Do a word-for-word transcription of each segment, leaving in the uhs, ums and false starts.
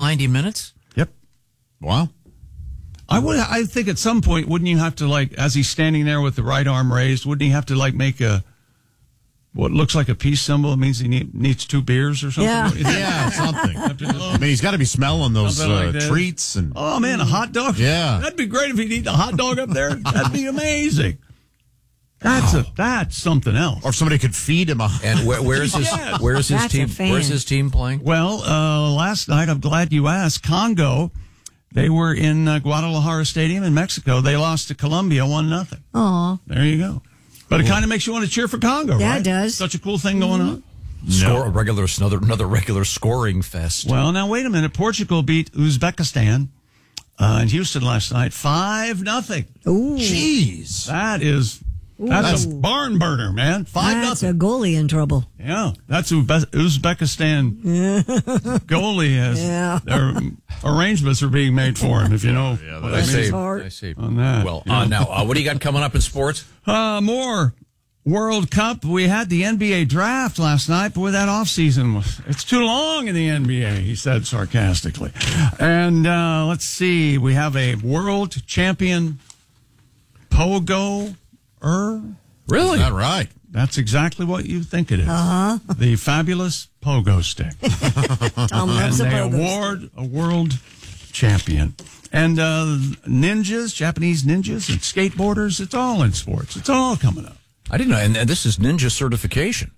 ninety minutes? Yep. Wow. I would. I think at some point, wouldn't you have to, like, as he's standing there with the right arm raised, wouldn't he have to, like, make a what looks like a peace symbol? It means he need, needs two beers or something. Yeah, yeah, something. I mean, he's got to be smelling those uh, like treats and. Oh man, a hot dog. Yeah, that'd be great if he'd eat a hot dog up there. That'd be amazing. That's a that's something else. Or if somebody could feed him a. And where, where's his Yes. where's his That's a team? fan. Where's his team playing? Well, uh, last night, I'm glad you asked. Congo, they were in uh, Guadalajara Stadium in Mexico. They lost to Colombia one nothing. Aw. There you go. But it kind of makes you want to cheer for Congo, Yeah, right? it does. Such a cool thing going on. Score a regular another another regular scoring fest. Well, now wait a minute. Portugal beat Uzbekistan uh, in Houston last night, five nothing. Ooh. Jeez, that is that's a barn burner, man. Five That's nothing. a goalie in trouble. Yeah, that's Uzbe- Uzbekistan goalie has Yeah. their arrangements are being made for him. If you know what I I mean see. Hard. I see. on that. Well, Yeah. uh, now uh, what do you got coming up in sports? Uh, more World Cup. We had the N B A draft last night. Boy, that offseason was, it's too long in the N B A, he said sarcastically. And uh, let's see, we have a world champion pogo-er. Really? Is that right? That's exactly what you think it is. Uh-huh. The fabulous pogo stick. Tom And loves the they pogos. award a world champion. And uh, ninjas, Japanese ninjas and skateboarders, it's all in sports. It's all coming up. I didn't know. And, and this is ninja certification.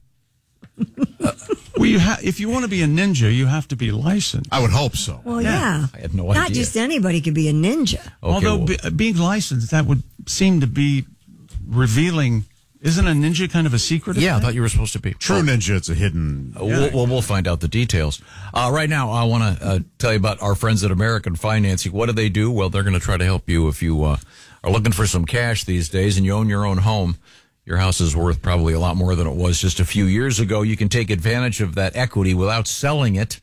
Well, you ha- if you want to be a ninja, you have to be licensed. I would hope so. Well, yeah. I had no Not idea. just anybody could be a ninja. Okay, Although well, be- being licensed, that would seem to be revealing. Isn't a ninja kind of a secret? yeah, I thought you were supposed to be. True ninja, it's a hidden. Uh, We'll, we'll, we'll find out the details. Uh, right now, I want to uh, tell you about our friends at American Financing. What do they do? Well, they're going to try to help you if you uh, are looking for some cash these days and you own your own home. Your house is worth probably a lot more than it was just a few years ago. You can take advantage of that equity without selling it.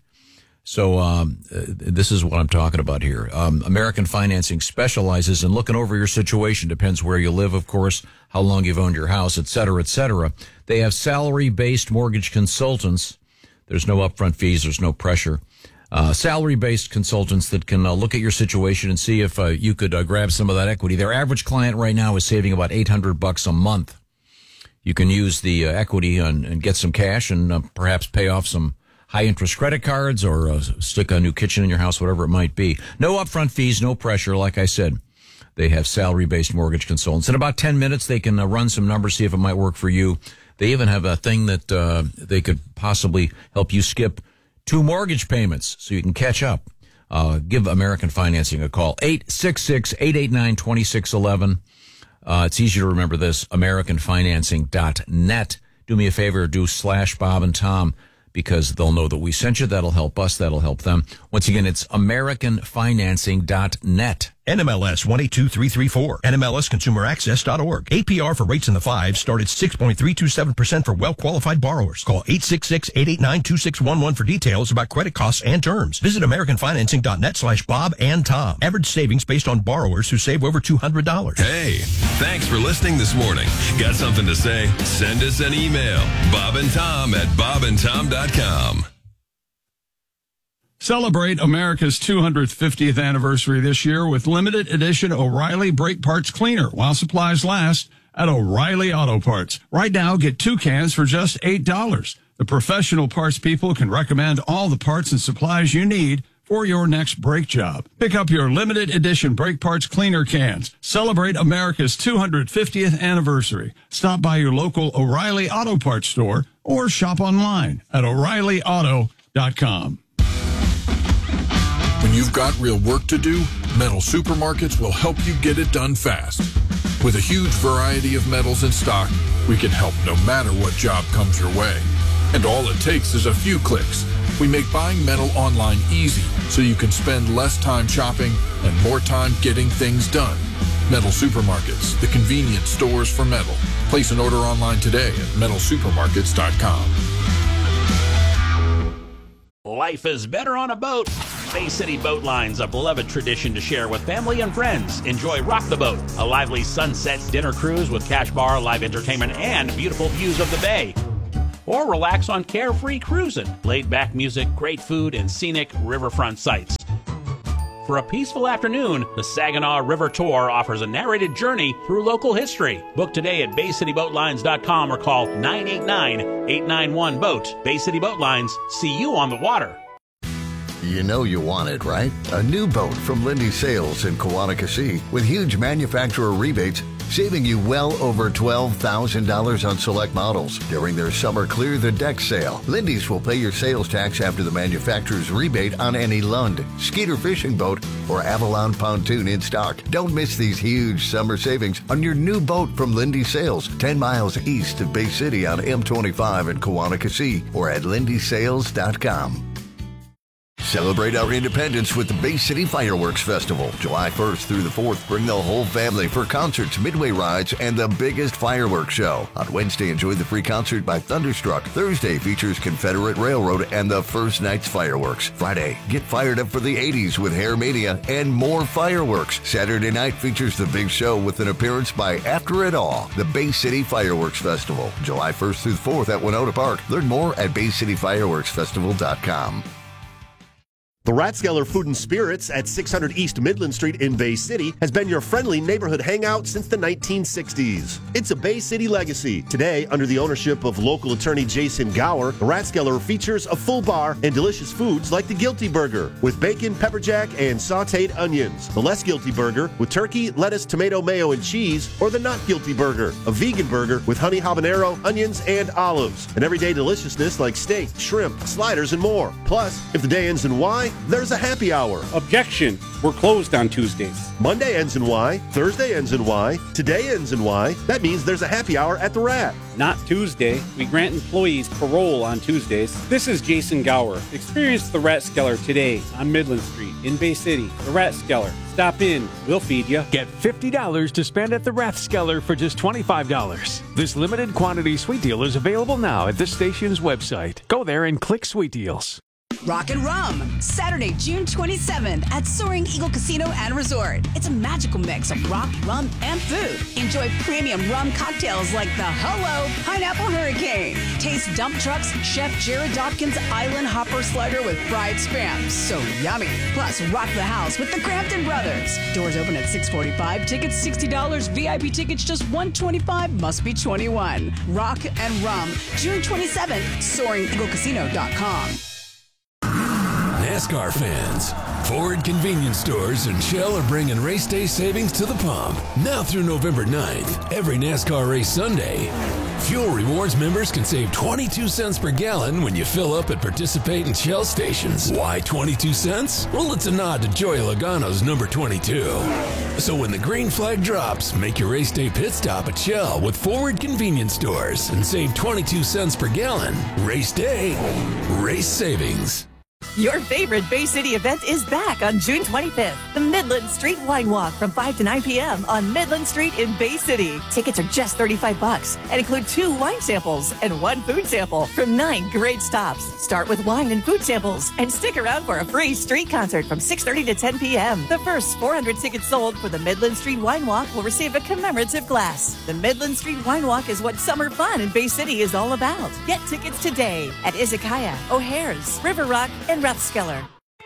So um, uh, this is what I'm talking about here. Um, American Financing specializes in looking over your situation. Depends where you live, of course, how long you've owned your house, et cetera, et cetera. They have salary-based mortgage consultants. There's no upfront fees. There's no pressure. Uh, salary-based consultants that can uh, look at your situation and see if uh, you could uh, grab some of that equity. Their average client right now is saving about eight hundred bucks a month. You can use the uh, equity and, and get some cash and uh, perhaps pay off some high-interest credit cards or uh, stick a new kitchen in your house, whatever it might be. No upfront fees, no pressure. Like I said, they have salary-based mortgage consultants. In about ten minutes, they can uh, run some numbers, see if it might work for you. They even have a thing that uh, they could possibly help you skip two mortgage payments so you can catch up. Uh, give American Financing a call. eight six six, eight eight nine, two six one one. Uh, it's easy to remember this, american financing dot net. Do me a favor, do slash Bob and Tom, because they'll know that we sent you. That'll help us. That'll help them. Once again, it's american financing dot net. N M L S one eight two three three four. N M L S consumer access dot org. A P R for rates in the fives start at six point three two seven percent for well-qualified borrowers. Call eight six six, eight eight nine, two six one one for details about credit costs and terms. Visit american financing dot net slash Bob and Tom. Average savings based on borrowers who save over two hundred dollars. Hey, thanks for listening this morning. Got something to say? Send us an email. Bob and Tom at bob and tom dot com. Celebrate America's two hundred fiftieth anniversary this year with limited edition O'Reilly Brake Parts Cleaner while supplies last at O'Reilly Auto Parts. Right now, get two cans for just eight dollars. The professional parts people can recommend all the parts and supplies you need for your next brake job. Pick up your limited edition Brake Parts Cleaner cans. Celebrate America's two hundred fiftieth anniversary. Stop by your local O'Reilly Auto Parts store or shop online at o'reilly auto dot com. When you've got real work to do, Metal Supermarkets will help you get it done fast. With a huge variety of metals in stock, we can help no matter what job comes your way. And all it takes is a few clicks. We make buying metal online easy so you can spend less time shopping and more time getting things done. Metal Supermarkets, the convenient stores for metal. Place an order online today at metal supermarkets dot com. Life is better on a boat. Bay City Boat Line's a beloved tradition to share with family and friends. Enjoy Rock the Boat, a lively sunsets dinner cruise with cash bar, live entertainment, and beautiful views of the bay. Or relax on Carefree Cruising, laid-back music, great food, and scenic riverfront sights. For a peaceful afternoon, the Saginaw River Tour offers a narrated journey through local history. Book today at bay city boat lines dot com or call nine eight nine, eight nine one, boat. Bay City Boat Lines. See you on the water. You know you want it, right? A new boat from Lindy Sales in Kawanakas with huge manufacturer rebates, saving you well over twelve thousand dollars on select models. During their summer Clear the Deck sale, Lindy's will pay your sales tax after the manufacturer's rebate on any Lund, Skeeter fishing boat, or Avalon pontoon in stock. Don't miss these huge summer savings on your new boat from Lindy Sales, ten miles east of Bay City on M twenty-five in Kawanakas or at lindy sales dot com. Celebrate our independence with the Bay City Fireworks Festival. July first through the fourth, bring the whole family for concerts, midway rides, and the biggest fireworks show. On Wednesday, enjoy the free concert by Thunderstruck. Thursday features Confederate Railroad and the first night's fireworks. Friday, get fired up for the eighties with Hair Mania and more fireworks. Saturday night features the big show with an appearance by After It All, the Bay City Fireworks Festival. July first through the fourth at Winona Park. Learn more at bay city fireworks festival dot com. The Rathskeller Food and Spirits at six hundred East Midland Street in Bay City has been your friendly neighborhood hangout since the nineteen sixties. It's a Bay City legacy. Today, under the ownership of local attorney Jason Gower, the Rathskeller features a full bar and delicious foods like the Guilty Burger with bacon, pepper jack, and sauteed onions. The Less Guilty Burger with turkey, lettuce, tomato, mayo, and cheese, or the Not Guilty Burger, a vegan burger with honey habanero, onions, and olives. And everyday deliciousness like steak, shrimp, sliders, and more. Plus, if the day ends in Y, there's a happy hour. Objection. We're closed on Tuesdays. Monday ends in Y. Thursday ends in Y. Today ends in Y. That means there's a happy hour at the Rat. Not Tuesday. We grant employees parole on Tuesdays. This is Jason Gower. Experience the Rathskeller today on Midland Street in Bay City. The Rathskeller. Stop in. We'll feed you. Get fifty dollars to spend at the Rathskeller for just twenty-five dollars. This limited quantity sweet deal is available now at this station's website. Go there and click Sweet Deals. Rock and Rum, Saturday, June twenty-seventh at Soaring Eagle Casino and Resort. It's a magical mix of rock, rum, and food. Enjoy premium rum cocktails like the Hello Pineapple Hurricane. Taste Dump Truck's Chef Jared Dawkins Island Hopper Slider with fried spam. So yummy. Plus, rock the house with the Crampton Brothers. Doors open at six forty-five. Tickets sixty dollars. V I P tickets just one hundred twenty-five dollars. Must be twenty-one. Rock and Rum, June twenty-seventh, soaring eagle casino dot com. NASCAR fans, Ford Convenience Stores and Shell are bringing race day savings to the pump. Now through November ninth, every NASCAR race Sunday, Fuel Rewards members can save twenty-two cents per gallon when you fill up at participating Shell stations. Why twenty-two cents? Well, it's a nod to Joey Logano's number twenty-two. So when the green flag drops, make your race day pit stop at Shell with Forward Convenience Stores and save twenty-two cents per gallon. Race day, race savings. Your favorite Bay City event is back on June twenty-fifth. The Midland Street Wine Walk from five to nine p.m. on Midland Street in Bay City. Tickets are just thirty-five bucks and include two wine samples and one food sample from nine great stops. Start with wine and food samples and stick around for a free street concert from six thirty to ten p.m. The first four hundred tickets sold for the Midland Street Wine Walk will receive a commemorative glass. The Midland Street Wine Walk is what summer fun in Bay City is all about. Get tickets today at Izakaya, O'Hare's, River Rock, and Rathskeller.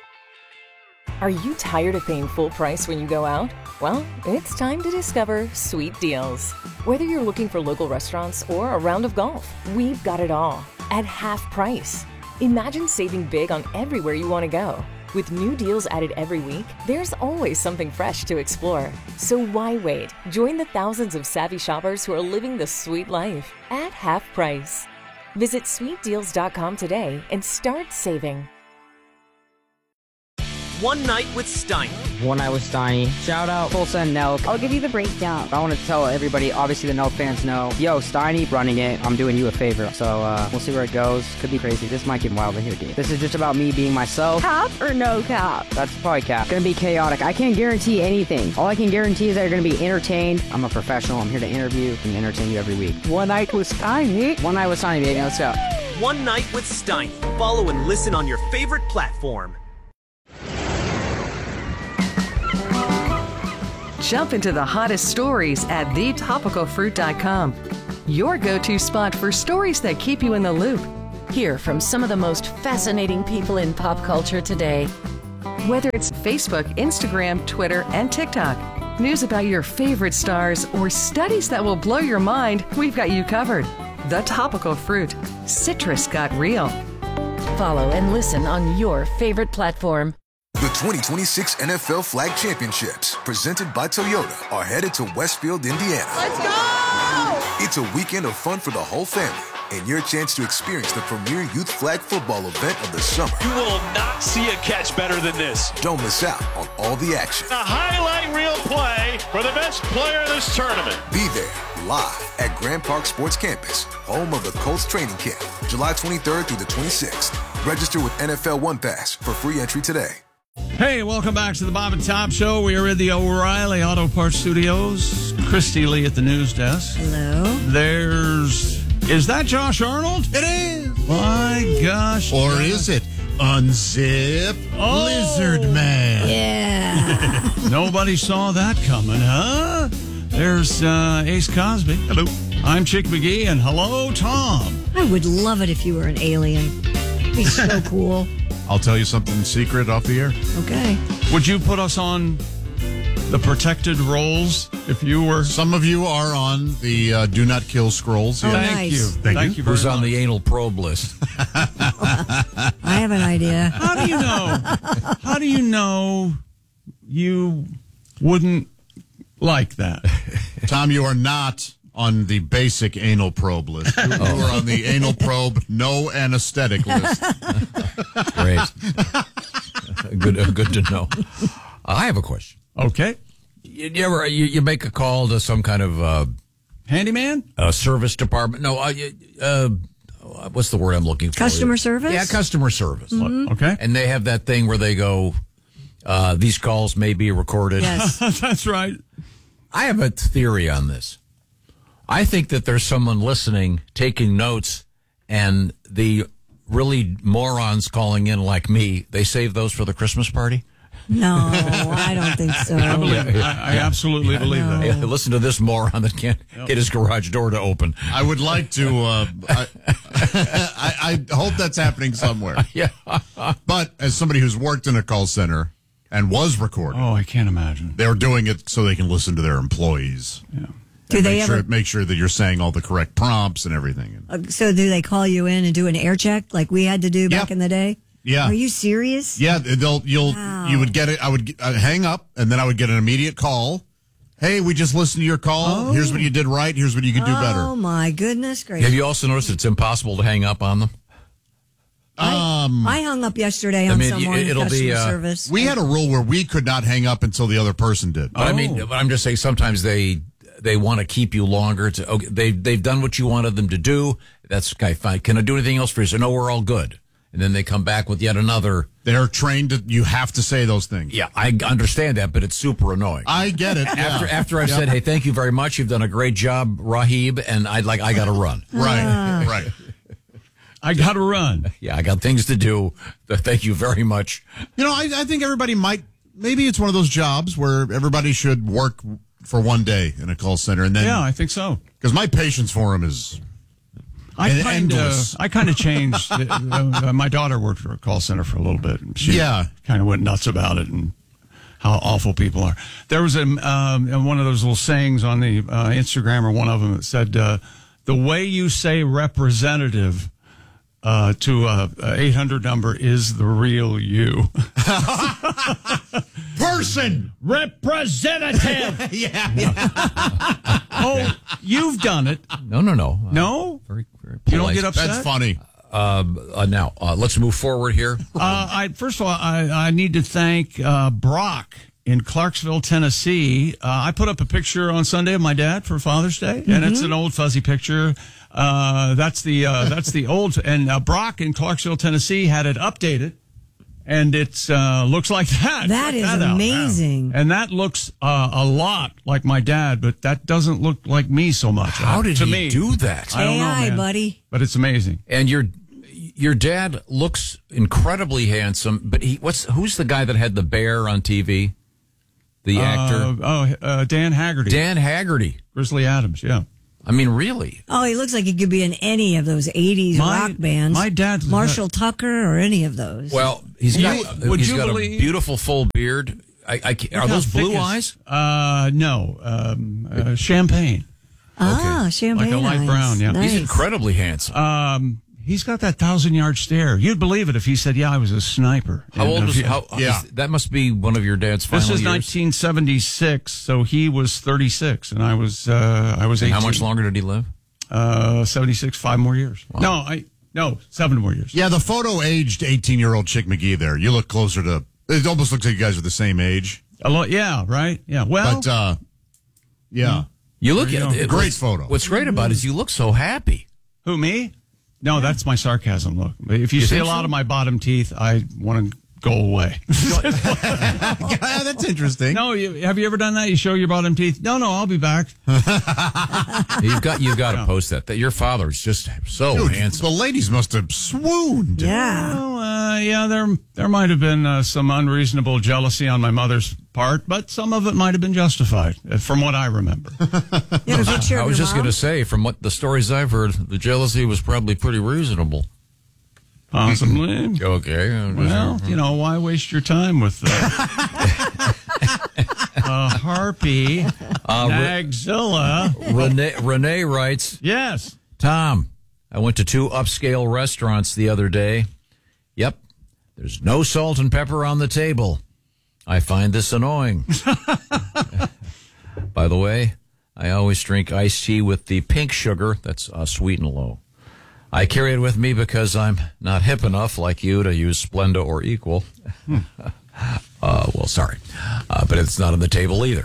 Are you tired of paying full price when you go out? Well, it's time to discover Sweet Deals. Whether you're looking for local restaurants or a round of golf, we've got it all at half price. Imagine saving big on everywhere you want to go. With new deals added every week, there's always something fresh to explore. So why wait? Join the thousands of savvy shoppers who are living the sweet life at half price. Visit sweet deals dot com today and start saving. One Night with Steiny. One Night with Steiny. Shout out Tulsa and Nelk. I'll give you the breakdown. I want to tell everybody, obviously the Nelk fans know, yo, Steiny running it, I'm doing you a favor. So uh, we'll see where it goes. Could be crazy. This might get wild in here, dude. This is just about me being myself. Cap or no cap? That's probably cap. Gonna be chaotic. I can't guarantee anything. All I can guarantee is that you're gonna be entertained. I'm a professional. I'm here to interview and entertain you every week. One Night with Steiny. One Night with Steiny, baby. Let's go. One Night with Steiny. Follow and listen on your favorite platform. Jump into the hottest stories at the topical fruit dot com. Your go-to spot for stories that keep you in the loop. Hear from some of the most fascinating people in pop culture today. Whether it's Facebook, Instagram, Twitter, and TikTok, news about your favorite stars, or studies that will blow your mind, we've got you covered. The Topical Fruit. Citrus got real. Follow and listen on your favorite platform. The twenty twenty-six N F L Flag Championships, presented by Toyota, are headed to Westfield, Indiana. Let's go! It's a weekend of fun for the whole family, and your chance to experience the premier youth flag football event of the summer. You will not see a catch better than this. Don't miss out on all the action. A highlight reel play for the best player of this tournament. Be there, live at Grand Park Sports Campus, home of the Colts training camp, July twenty-third through the twenty-sixth. Register with N F L One Pass for free entry today. Hey, welcome back to the Bob and Tom Show. We are in the O'Reilly Auto Parts Studios. Christy Lee at the news desk. Hello. There's... Is that Josh Arnold? It is. My gosh. Or is it Unzip Oh. Lizard Man? Yeah. Nobody saw that coming, huh? There's uh, Ace Cosby. Hello. I'm Chick McGee, and hello, Tom. I would love it if you were an alien. It'd be so cool. I'll tell you something secret off the air. Okay. Would you put us on the protected rolls if you were? Some of you are on the uh, do not kill scrolls. Oh, Yeah. Thank nice. you. Thank Thank you. you very Who's much. on the anal probe list? I have an idea. How do you know? How do you know you wouldn't like that? Tom, you are not on the basic anal probe list. You, you are on the anal probe no anesthetic list. Great. good, uh, good to know. I have a question. Okay. You, you ever you, you make a call to some kind of uh, handyman, uh, service department? No, uh, uh, what's the word I'm looking for? Customer service? Yeah, customer service. Mhm. Okay. And they have that thing where they go, uh, these calls may be recorded. Yes. That's right. I have a theory on this. I think that there's someone listening, taking notes, and the really morons calling in like me, they save those for the Christmas party. No, I don't think so. I believe it. I, I absolutely believe that. Yeah, listen to this moron that can't get his garage door to open. I would like to. Uh, I, I, I hope that's happening somewhere. Yeah. But as somebody who's worked in a call center and was recording, Oh, I can't imagine. they're doing it so they can listen to their employees. Yeah. Do And they make ever? sure, make sure that you're saying all the correct prompts and everything. Uh, so do they call you in and do an air check like we had to do back Yep. in the day? Yeah. Are you serious? Yeah, they'll you'll Wow. you would get it. I would get- I'd hang up, and then I would get an immediate call. Hey, we just listened to your call. Oh. Here's what you did right. Here's what you could do Oh better. my goodness gracious! Have you also noticed it's impossible to hang up on them? Um, I hung up yesterday I on mean, someone in it'll be, customer uh, service. we had a rule where we could not hang up until the other person did. But I mean, but I'm just saying sometimes they they want to keep you longer. To, okay, they they've done what you wanted them to do. That's okay, fine. Can I do anything else for you? So no, we're all good. And then they come back with yet another. They're trained to. You have to say those things. Yeah, I understand that, but it's super annoying. I get it. After yeah. after I've Yep. said, hey, thank you very much. You've done a great job, Rahib, and I'd like I got to run. Right, right. I got to run. Yeah, I got things to do. Thank you very much. You know, I, I think everybody might. Maybe it's one of those jobs where everybody should work for one day in a call center, and then Yeah, I think so. because my patience for them is. I And kind of, endless. I kind of changed. uh, uh, my daughter worked for a call center for a little bit. And she Yeah. kind of went nuts about it and how awful people are. There was a um, one of those little sayings on the uh, Instagram, or one of them that said, uh, "The way you say representative uh, to a, a eight hundred number is the real you." Person representative. yeah, yeah. Oh, you've done it. No, no, no. No, very, very you don't polite. get upset. That's funny. Um, uh, now, uh, let's move forward here. Uh, I first of all, I, I need to thank uh, Brock in Clarksville, Tennessee. Uh, I put up a picture on Sunday of my dad for Father's Day, and it's an old fuzzy picture. Uh, that's the uh, that's the old, and uh, Brock in Clarksville, Tennessee had it updated, and it's uh, looks like that. That Check is out. amazing. And that looks uh, a lot like my dad, but that doesn't look like me so much. How Uh, did to he me. do that? I don't know, A I, man. buddy. But it's amazing. And your your dad looks incredibly handsome, but he what's who's the guy that had the bear on T V? The actor Uh, oh, uh, Dan Haggerty. Dan Haggerty. Grizzly Adams, yeah. I mean, really. Oh, he looks like he could be in any of those eighties My- rock bands. my dad- Marshall Tucker, or any of those. Well, he's got, You- would he's you got believe- a beautiful full beard. I, I, can't- are Look how those blue thick his- eyes? Uh, no, um, uh, champagne. ah, champagne Like a light eyes. brown, yeah. Nice. He's incredibly handsome. Um, he's got that thousand yard stare. You'd believe it if he said, "Yeah, I was a sniper." How And old if was you- how, Yeah. is- that must be one of your dad's final This is years. nineteen seventy-six, so he was thirty-six, and I was uh, I was And eighteen. how much longer did he live? Uh, seventy-six, five more years. No, I no seven more years. Yeah, the photo aged eighteen-year-old Chick McGee there. You look closer to, it almost looks like you guys are the same age. A lot, yeah, right, yeah. Well, But, uh, yeah. You look There you at go. it. Great what's- photo. What's great about it is you look so happy. who me? No, that's my sarcasm look. If you, You see a think lot so? of my bottom teeth, I want to go away. Yeah, that's interesting. No, you, have you ever done that? You show your bottom teeth? No, no, I'll be back. You've got you've got to post that. That your father is just so Dude, handsome. the ladies must have swooned. Yeah. Well, uh, yeah, there there might have been uh, some unreasonable jealousy on my mother's part, but some of it might have been justified, uh, from what I remember. You have a picture I of was your just mom? going to say, from what the stories I've heard, the jealousy was probably pretty reasonable. Possibly. Okay. I'm just- Well, you know, why waste your time with uh, uh, Harpy, Uh, Re- Nagzilla? Renee, Renee writes, Yes. Tom, I went to two upscale restaurants the other day. Yep, there's no salt and pepper on the table. I find this annoying. By the way, I always drink iced tea with the pink sugar. That's uh, sweet and low. I carry it with me because I'm not hip enough like you to use Splenda or Equal. uh, well, sorry. Uh, but it's not on the table either.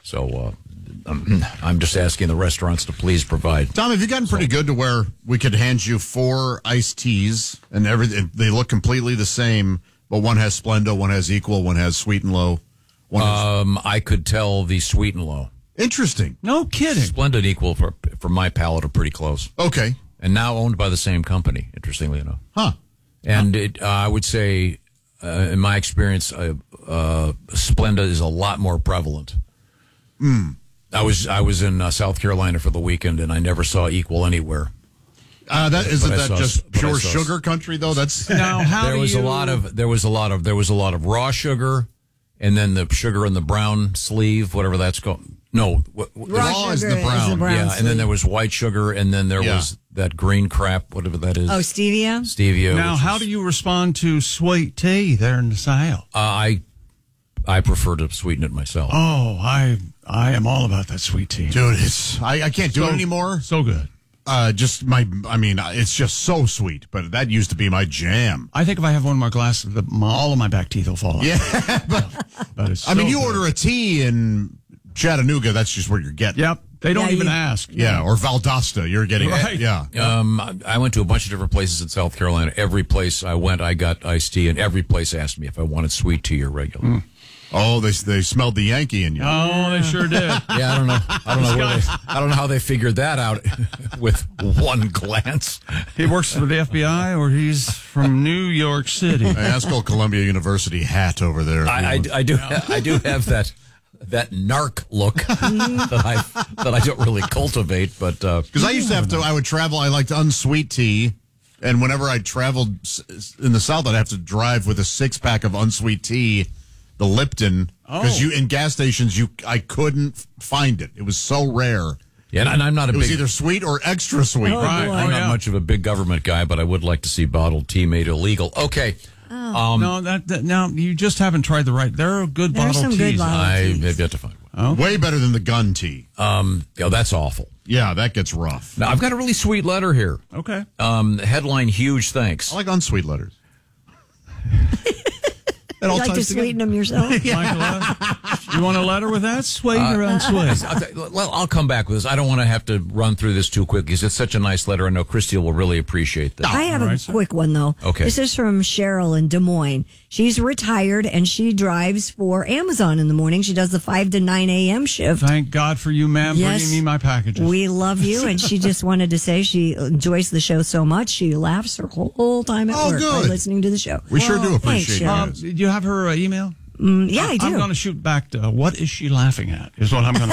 So uh, um, I'm just asking the restaurants to please provide. Tom, have you gotten pretty good to where we could hand you four iced teas and everything? They look completely the same, but one has Splenda, one has Equal, one has Sweet and Low. One has... Um, I could tell the sweet and low. Interesting. No kidding. Splenda and Equal, for, for my palate, are pretty close. Okay. And now owned by the same company, interestingly enough. Huh. And it, uh, I would say, uh, in my experience, uh, uh, Splenda is a lot more prevalent. Mm. I was I was in uh, South Carolina for the weekend, and I never saw Equal anywhere. Uh, that isn't But I that saw- just but I pure saw- sugar country though? That's Now, how there do was you... a lot of there was a lot of there was a lot of raw sugar, and then the sugar in the brown sleeve, whatever that's called. No, what, what- Raw raw is sugar the brown. brown yeah, and then sleeve. there was white sugar, and then there Yeah. was that green crap, whatever that is. Oh, stevia? Stevia. Now, which how is- do you respond to sweet tea there in the South? Uh, I I prefer to sweeten it myself. Oh, I I am all about that sweet tea. Dude, it's I, I can't do So- it anymore. So good. Uh, just my, I mean, it's just so sweet. But that used to be my jam. I think if I have one more glass, the, my, all of my back teeth will fall out. Yeah, but But it's I mean, so you good. order a tea in Chattanooga, that's just where you're getting. Yep. They don't Yeah, even you- ask. Yeah, or Valdosta, you're getting. Right. Yeah. Um, I- I went to a bunch of different places in South Carolina. Every place I went, I got iced tea, and every place asked me if I wanted sweet tea or regular. Oh, they they smelled the Yankee in you. Oh, they sure did. Yeah, I don't know. I don't know. Where they, I don't know how they figured that out with one glance. He works for the F B I or he's from New York City. I asked old Columbia University hat over there. I, I, I do. Ha- I do have that that narc look that I that I don't really cultivate, but Because I used to have to, I would travel, I liked unsweet tea. And whenever I traveled s- in the South, I'd have to drive with a six pack of unsweet tea, the Lipton. Because Oh. you in gas stations, you I couldn't find it. It was so rare. yeah, and I'm not a It was big. either sweet or extra sweet. Oh, Right. boy. I'm Oh, not yeah. much of a big government guy, but I would like to see bottled tea made illegal. Okay. Um, no, that, that now you just haven't tried the right. There are good There are bottled some good teas. bottled- I teas. have yet to find one. Way better than the gun tea. Um, yeah, that's awful. Yeah, that gets rough. Now I've got a really sweet letter here. Okay. Um, headline: Huge thanks. I like unsweet letters. It You all like to ties together. sweeten them yourself? Michael, uh, you want a letter with that? Sweet or unsweet? I'll, t- well, I'll come back with this. I don't want to have to run through this too quick because it's such a nice letter. I know Christy will really appreciate this. I have Right. a quick one, though. Okay. This is from Cheryl in Des Moines. She's retired and she drives for Amazon in the morning. She does the five to nine a.m. shift. Thank God for you, ma'am, Yes. bringing me my packages. We love you. And she just wanted to say she enjoys the show so much. She laughs her whole, whole time at Oh, work by good. listening to the show. We sure do Thanks, appreciate Cheryl. Um, do you have her uh, email? Mm, yeah, I do. I'm going to shoot back to what is she laughing at? Is what I'm going to.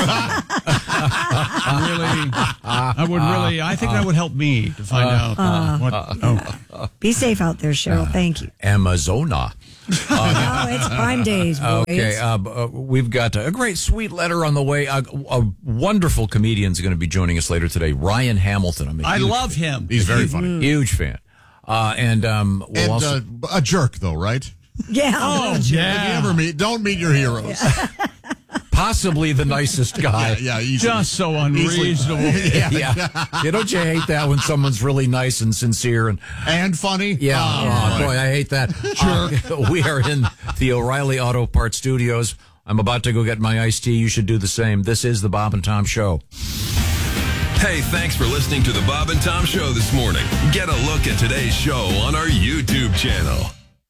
I really, I would really. I think that would help me to find out uh, what. Oh. Be safe out there, Cheryl. Thank you. Amazona. Oh, it's Prime Days, boys. Okay, uh, uh, we've got a great, sweet letter on the way. A, a wonderful comedian is going to be joining us later today, Ryan Hamilton. I'm a I huge love fan. him. He's very huge, funny. Huge fan. Uh, and um, we'll and also uh, a jerk, though, right? Yeah. Oh, If yeah. you ever meet, don't meet your heroes. possibly the nicest guy. Yeah, yeah, easily. Just so unreasonable. yeah, yeah. yeah. Don't you hate that when someone's really nice and sincere and and funny? Yeah, Oh, oh, boy, I hate that. Sure. Uh, we are in the O'Reilly Auto Parts Studios. I'm about to go get my iced tea. You should do the same. This is the Bob and Tom Show. Hey, thanks for listening to the Bob and Tom Show this morning. Get a look at today's show on our YouTube channel.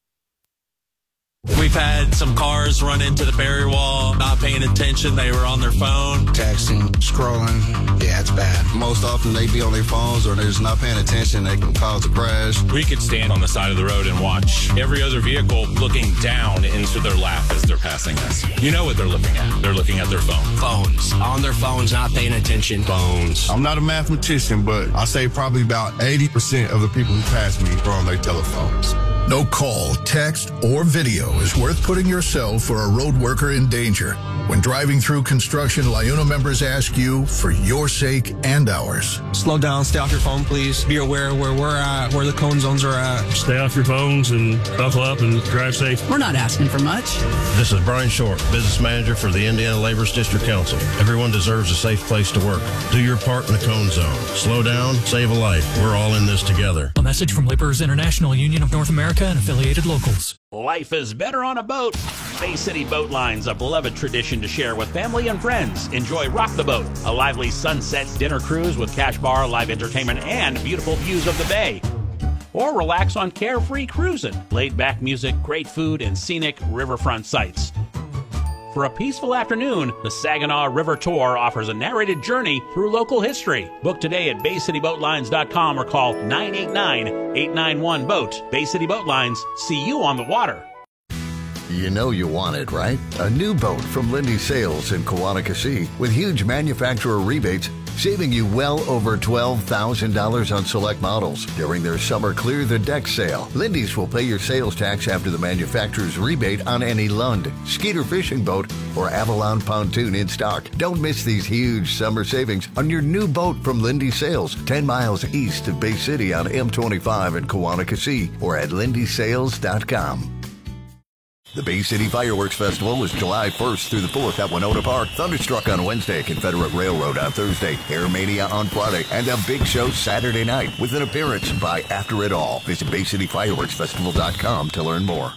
We've had some cars run into the barrier wall, not paying attention. They were on their phone. Texting, scrolling. Yeah, it's bad. Most often they be on their phones or they're just not paying attention. They can cause a crash. We could stand on the side of the road and watch every other vehicle looking down into their lap as they're passing us. You know what they're looking at. They're looking at their phone. Phones. On their phones, not paying attention. Phones. I'm not a mathematician, but I say probably about eighty percent of the people who pass me are on their telephones. No call, text, or video is worth putting yourself or a road worker in danger. When driving through construction, LIUNA members ask you for your sake and ours. Slow down, stay off your phone, please. Be aware where we're at, where the cone zones are at. Stay off your phones and buckle up and drive safe. We're not asking for much. This is Brian Short, business manager for the Indiana Laborers District Council. Everyone deserves a safe place to work. Do your part in the cone zone. Slow down, save a life. We're all in this together. A message from Laborers International Union of North America and affiliated locals. Life is better on a boat. Bay City Boat Line's a beloved tradition to share with family and friends. Enjoy Rock the Boat, a lively sunsets dinner cruise with cash bar, live entertainment, and beautiful views of the bay. Or relax on Carefree Cruising, laid-back music, great food, and scenic riverfront sights. For a peaceful afternoon, the Saginaw River Tour offers a narrated journey through local history. Book today at bay city boat lines dot com or call nine eight nine, eight nine one, boat. Bay City Boat Lines, see you on the water. You know you want it, right? A new boat from Lindy Sales in Kawanakas with huge manufacturer rebates, saving you well over twelve thousand dollars on select models during their summer Clear the Deck sale. Lindy's will pay your sales tax after the manufacturer's rebate on any Lund, Skeeter fishing boat, or Avalon pontoon in stock. Don't miss these huge summer savings on your new boat from Lindy Sales, ten miles east of Bay City on M twenty-five in Kawanakas, or at lindy sales dot com. The Bay City Fireworks Festival is July first through the fourth at Winona Park. Thunderstruck on Wednesday, Confederate Railroad on Thursday, Air Mania on Friday, and a big show Saturday night with an appearance by After It All. Visit bay city fireworks festival dot com to learn more.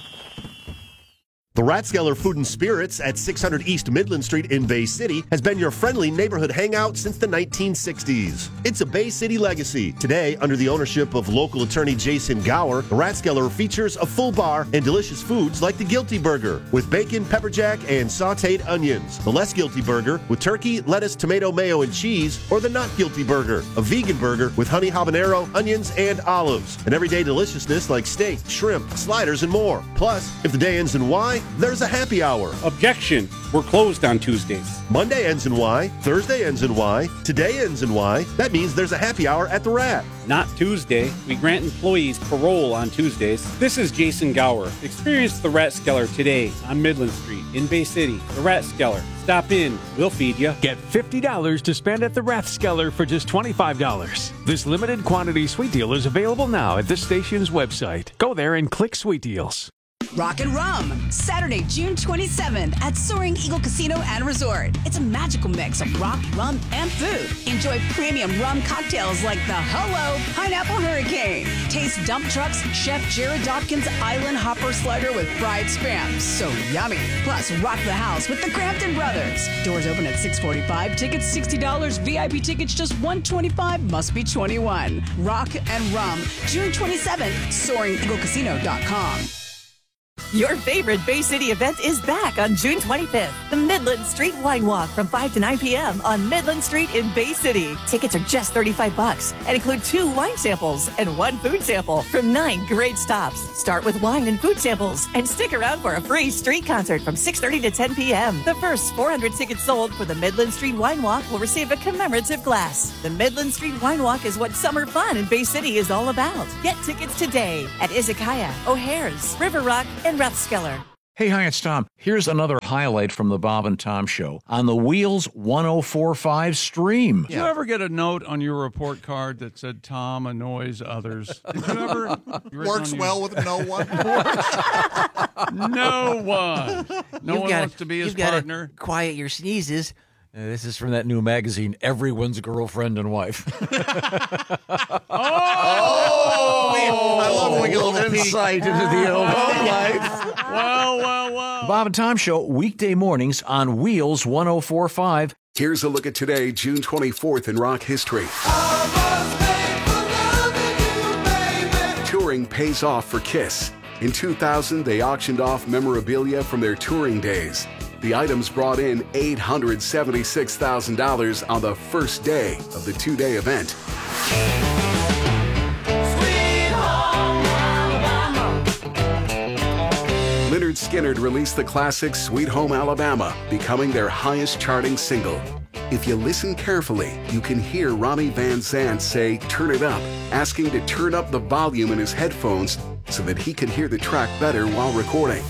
The Rathskeller Food and Spirits at six hundred East Midland Street in Bay City has been your friendly neighborhood hangout since the nineteen sixties. It's a Bay City legacy. Today, under the ownership of local attorney Jason Gower, the Rathskeller features a full bar and delicious foods like the Guilty Burger with bacon, pepper jack, and sautéed onions. The Less Guilty Burger with turkey, lettuce, tomato, mayo, and cheese, or the Not Guilty Burger, a vegan burger with honey habanero, onions, and olives. And everyday deliciousness like steak, shrimp, sliders, and more. Plus, if the day ends in Y, there's a happy hour. Objection. We're closed on Tuesdays. Monday ends in Y. Thursday ends in Y. Today ends in Y. That means there's a happy hour at the Rat. Not Tuesday. We grant employees parole on Tuesdays. This is Jason Gower. Experience the Rathskeller today on Midland Street in Bay City. The Rathskeller. Stop in. We'll feed you. Get fifty dollars to spend at the Rathskeller for just twenty-five dollars. This limited quantity sweet deal is available now at this station's website. Go there and click Sweet Deals. Rock and Rum, Saturday, June twenty-seventh at Soaring Eagle Casino and Resort. It's a magical mix of rock, rum, and food. Enjoy premium rum cocktails like the Hello Pineapple Hurricane. Taste Dump Truck's Chef Jared Dopkins Island Hopper Slider with fried spam. So yummy. Plus, rock the house with the Crampton Brothers. Doors open at six forty-five. Tickets sixty dollars. V I P tickets just one hundred twenty-five dollars. Must be twenty-one. Rock and Rum, June twenty-seventh, soaring eagle casino dot com. Your favorite Bay City event is back on June twenty-fifth. The Midland Street Wine Walk from five to nine p.m. on Midland Street in Bay City. Tickets are just thirty-five bucks and include two wine samples and one food sample from nine great stops. Start with wine and food samples and stick around for a free street concert from six thirty to ten p.m. The first four hundred tickets sold for the Midland Street Wine Walk will receive a commemorative glass. The Midland Street Wine Walk is what summer fun in Bay City is all about. Get tickets today at Izakaya, O'Hare's, River Rock, and Rathskeller. Hey, hi, it's Tom. Here's another highlight from the Bob and Tom Show on the Wheels one oh four point five stream. Did you ever get a note on your report card that said Tom annoys others? Did you ever? Works well with no one. No one. No You've one gotta, wants to be his you've gotta partner. Quiet your sneezes. Uh, this is from that new magazine, Everyone's Girlfriend and Wife. Oh! I love when we get a little insight into the old home life. Well, well, well. Bob and Tom Show, weekday mornings on Wheels one oh four point five. Here's a look at today, June twenty-fourth in rock history. Touring pays off for Kiss. In two thousand, they auctioned off memorabilia from their touring days. The items brought in eight hundred seventy-six thousand dollars on the first day of the two-day event. Lynyrd Skynyrd released the classic Sweet Home Alabama, becoming their highest charting single. If you listen carefully, you can hear Ronnie Van Zant say, "Turn it up," asking to turn up the volume in his headphones so that he could hear the track better while recording.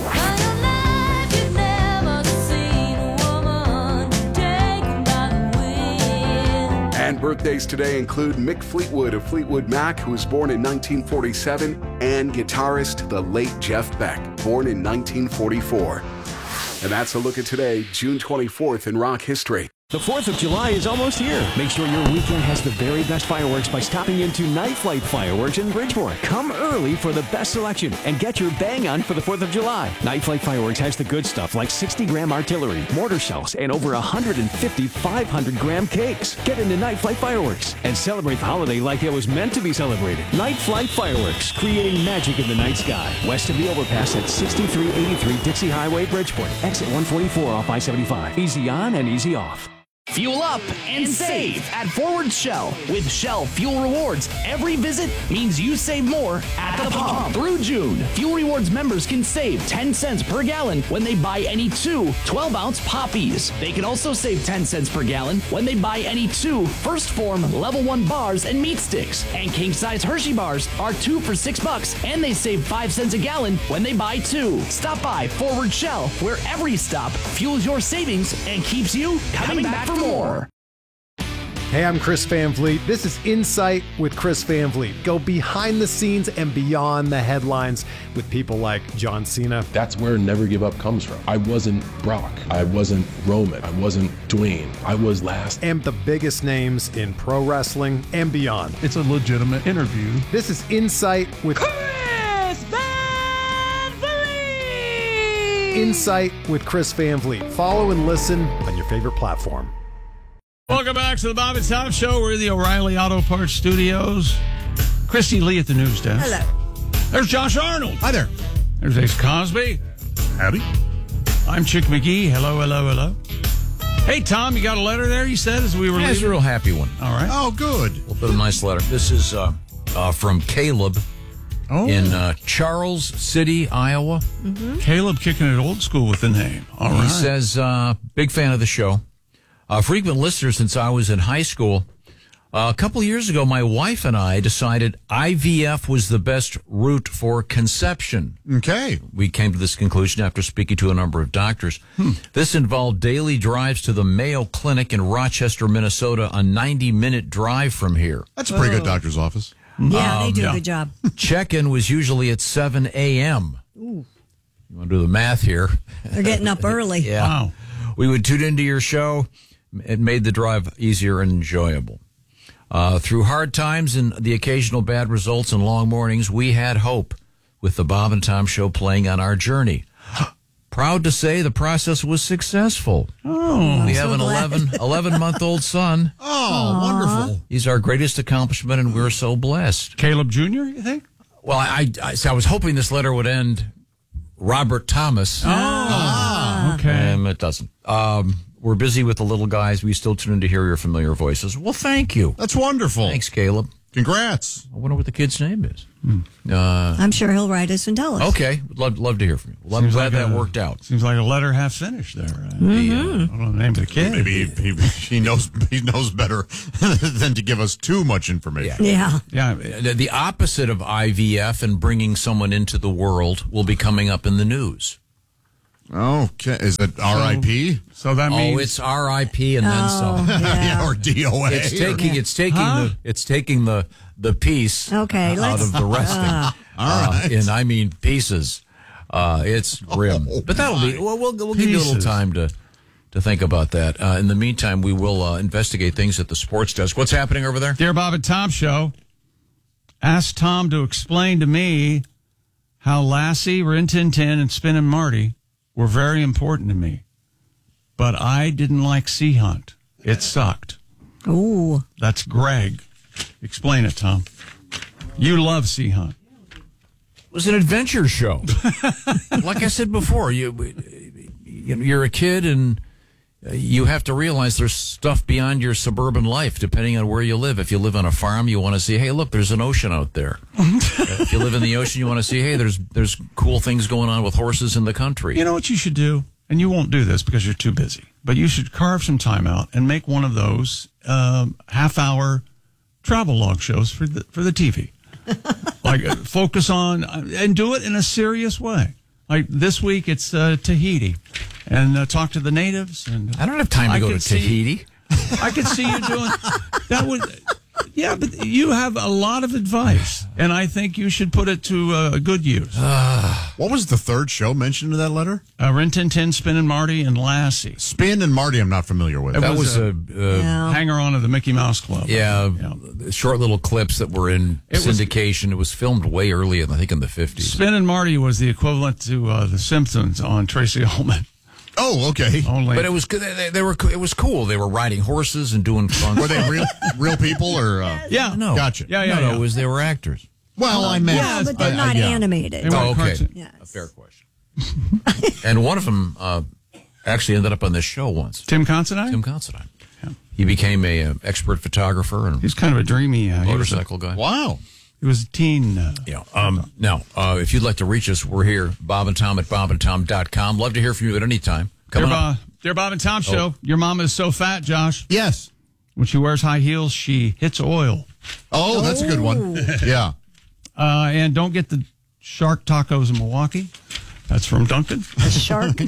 And birthdays today include Mick Fleetwood of Fleetwood Mac, who was born in nineteen forty-seven, and guitarist the late Jeff Beck, born in nineteen forty-four. And that's a look at today, June twenty-fourth in rock history. The fourth of July is almost here. Make sure your weekend has the very best fireworks by stopping into Night Flight Fireworks in Bridgeport. Come early for the best selection and get your bang on for the fourth of July. Night Flight Fireworks has the good stuff like sixty gram artillery, mortar shells, and over one hundred fifty five hundred gram cakes. Get into Night Flight Fireworks and celebrate the holiday like it was meant to be celebrated. Night Flight Fireworks, creating magic in the night sky. West of the overpass at sixty-three eighty-three Dixie Highway, Bridgeport. Exit one forty-four off I seventy-five. Easy on and easy off. Fuel up and save at Forward Shell. With Shell Fuel Rewards, every visit means you save more at the pump. Through June, Fuel Rewards members can save ten cents per gallon when they buy any two twelve ounce Poppies. They can also save ten cents per gallon when they buy any two First Form Level one bars and meat sticks. And king size Hershey bars are two for six bucks, and they save five cents a gallon when they buy two. Stop by Forward Shell, where every stop fuels your savings and keeps you coming, coming back, back for more. Hey, I'm Chris Van Vliet. This is Insight with Chris Van Vliet. Go behind the scenes and beyond the headlines with people like John Cena. That's where Never Give Up comes from. I wasn't Brock. I wasn't Roman. I wasn't Dwayne. I was last. And the biggest names in pro wrestling and beyond. It's a legitimate interview. This is Insight with Chris Van Vliet. Insight with Chris Van Vliet. Follow and listen on your favorite platform. Welcome back to the Bob and Tom Show. We're in the O'Reilly Auto Parts Studios. Christy Lee at the news desk. Hello. There's Josh Arnold. Hi there. There's Ace Cosby. Howdy. I'm Chick McGee. Hello, hello, hello. Hey, Tom, you got a letter there, you said, as we were Yeah, it's a leaving? real happy one. All right. Oh, good. A little bit of a nice letter. This is uh, uh, from Caleb Oh. in uh, Charles City, Iowa. Mm-hmm. Caleb kicking it old school with the name. All he right. says, uh, big fan of the show. A frequent listener since I was in high school. Uh, a couple of years ago, my wife and I decided I V F was the best route for conception. Okay. We came to this conclusion after speaking to a number of doctors. Hmm. This involved daily drives to the Mayo Clinic in Rochester, Minnesota, a ninety-minute drive from here. That's a pretty oh. good doctor's office. Yeah, Um, they do yeah. a good job. Check-in was usually at seven a.m. Ooh. You want to do the math here? They're getting up early. Yeah. Wow. We would tune into your show. It made the drive easier and enjoyable. Uh, through hard times and the occasional bad results and long mornings, we had hope with the Bob and Tom Show playing on our journey. Proud to say the process was successful. Oh, we I'm have so an glad. eleven, eleven-month-old son. Oh, wonderful. He's our greatest accomplishment, and we're so blessed. Caleb Junior, you think? Well, I, I, so I was hoping this letter would end Robert Thomas. Oh, ah, okay. Um, it doesn't. Um, we're busy with the little guys. We still tune in to hear your familiar voices. Well, thank you. That's wonderful. Thanks, Caleb. Congrats. I wonder what the kid's name is. Hmm. Uh, I'm sure he'll write us and tell us. okay. Love, love to hear from you. Well, I'm Seems glad like that a- worked out. Seems like a letter half finished there. Uh, Mm-hmm. the, uh, I don't know the name of the kid. Maybe he, he, he knows he knows better than to give us too much information. Yeah. Yeah. The, the opposite of I V F and bringing someone into the world will be coming up in the news. Okay. Is it R I P? So that means Oh, it's R I P and then Oh, some. yeah. Yeah, or D O A. It's taking it's taking Huh? the it's taking the the piece Okay, out let's- of the resting. uh, All right. and I mean pieces. Uh, it's grim, Oh, but that'll be. Well, we'll we'll give you a little Pieces. time to to think about that. Uh, in the meantime, we will uh, investigate things at the sports desk. What's happening over there? Dear Bob and Tom Show, asked Tom to explain to me how Lassie, Rin Tin Tin, and Spin and Marty were very important to me. But I didn't like Sea Hunt. It sucked. Ooh. That's Greg. Explain it, Tom. You love Sea Hunt. It was an adventure show. Like I said before, you you're a kid and you have to realize there's stuff beyond your suburban life, depending on where you live. If you live on a farm, you want to see, hey, look, there's an ocean out there. If you live in the ocean, you want to see, hey, there's there's cool things going on with horses in the country. You know what you should do? And you won't do this because you're too busy. But you should carve some time out and make one of those um, half-hour travel log shows for the for the T V. Like uh, focus on uh, and do it in a serious way. Like this week, it's uh, Tahiti, and uh, talk to the natives. And I don't have time to I go could to see- Tahiti. I could see you doing that. Would yeah, but you have a lot of advice, and I think you should put it to uh, good use. What was the third show mentioned in that letter? Uh, Rin Tin Tin, Spin and Marty, and Lassie. Spin and Marty, I'm not familiar with. It That was a, a uh, Yeah. hanger-on of the Mickey Mouse Club. yeah, Yeah. short little clips that were in It was- syndication. It was filmed way early, in, I think, in the fifties. Spin and Marty was the equivalent to uh, the Simpsons on Tracy Ullman. Oh, okay. Only, But it was good. They, they were. It was cool. They were riding horses and doing fun. Were they real real people or? Uh, yeah, No, Gotcha. Yeah, yeah, no, no, yeah. it was they were actors. Well, I meant. Yeah, but they're I- I- not yeah. animated. They weren't Oh, okay. cartoon. Yes. A fair question. And one of them uh, actually ended up on this show once. Tim Considine? Tim Considine. He became a uh, expert photographer and He's kind of a dreamy uh, he was a- motorcycle guy. Wow. He was a teen. Uh, Yeah. Um, now, uh, if you'd like to reach us, we're here, Bob and Tom at bob and tom dot com. Love to hear from you at any time. Dear, Coming up. Bob, Dear Bob and Tom Show, your mom is so fat, Josh. Yes. When she wears high heels, she hits oil. Oh, that's a good one. Yeah. Uh, and don't get the shark tacos in Milwaukee. That's from Duncan. A shark.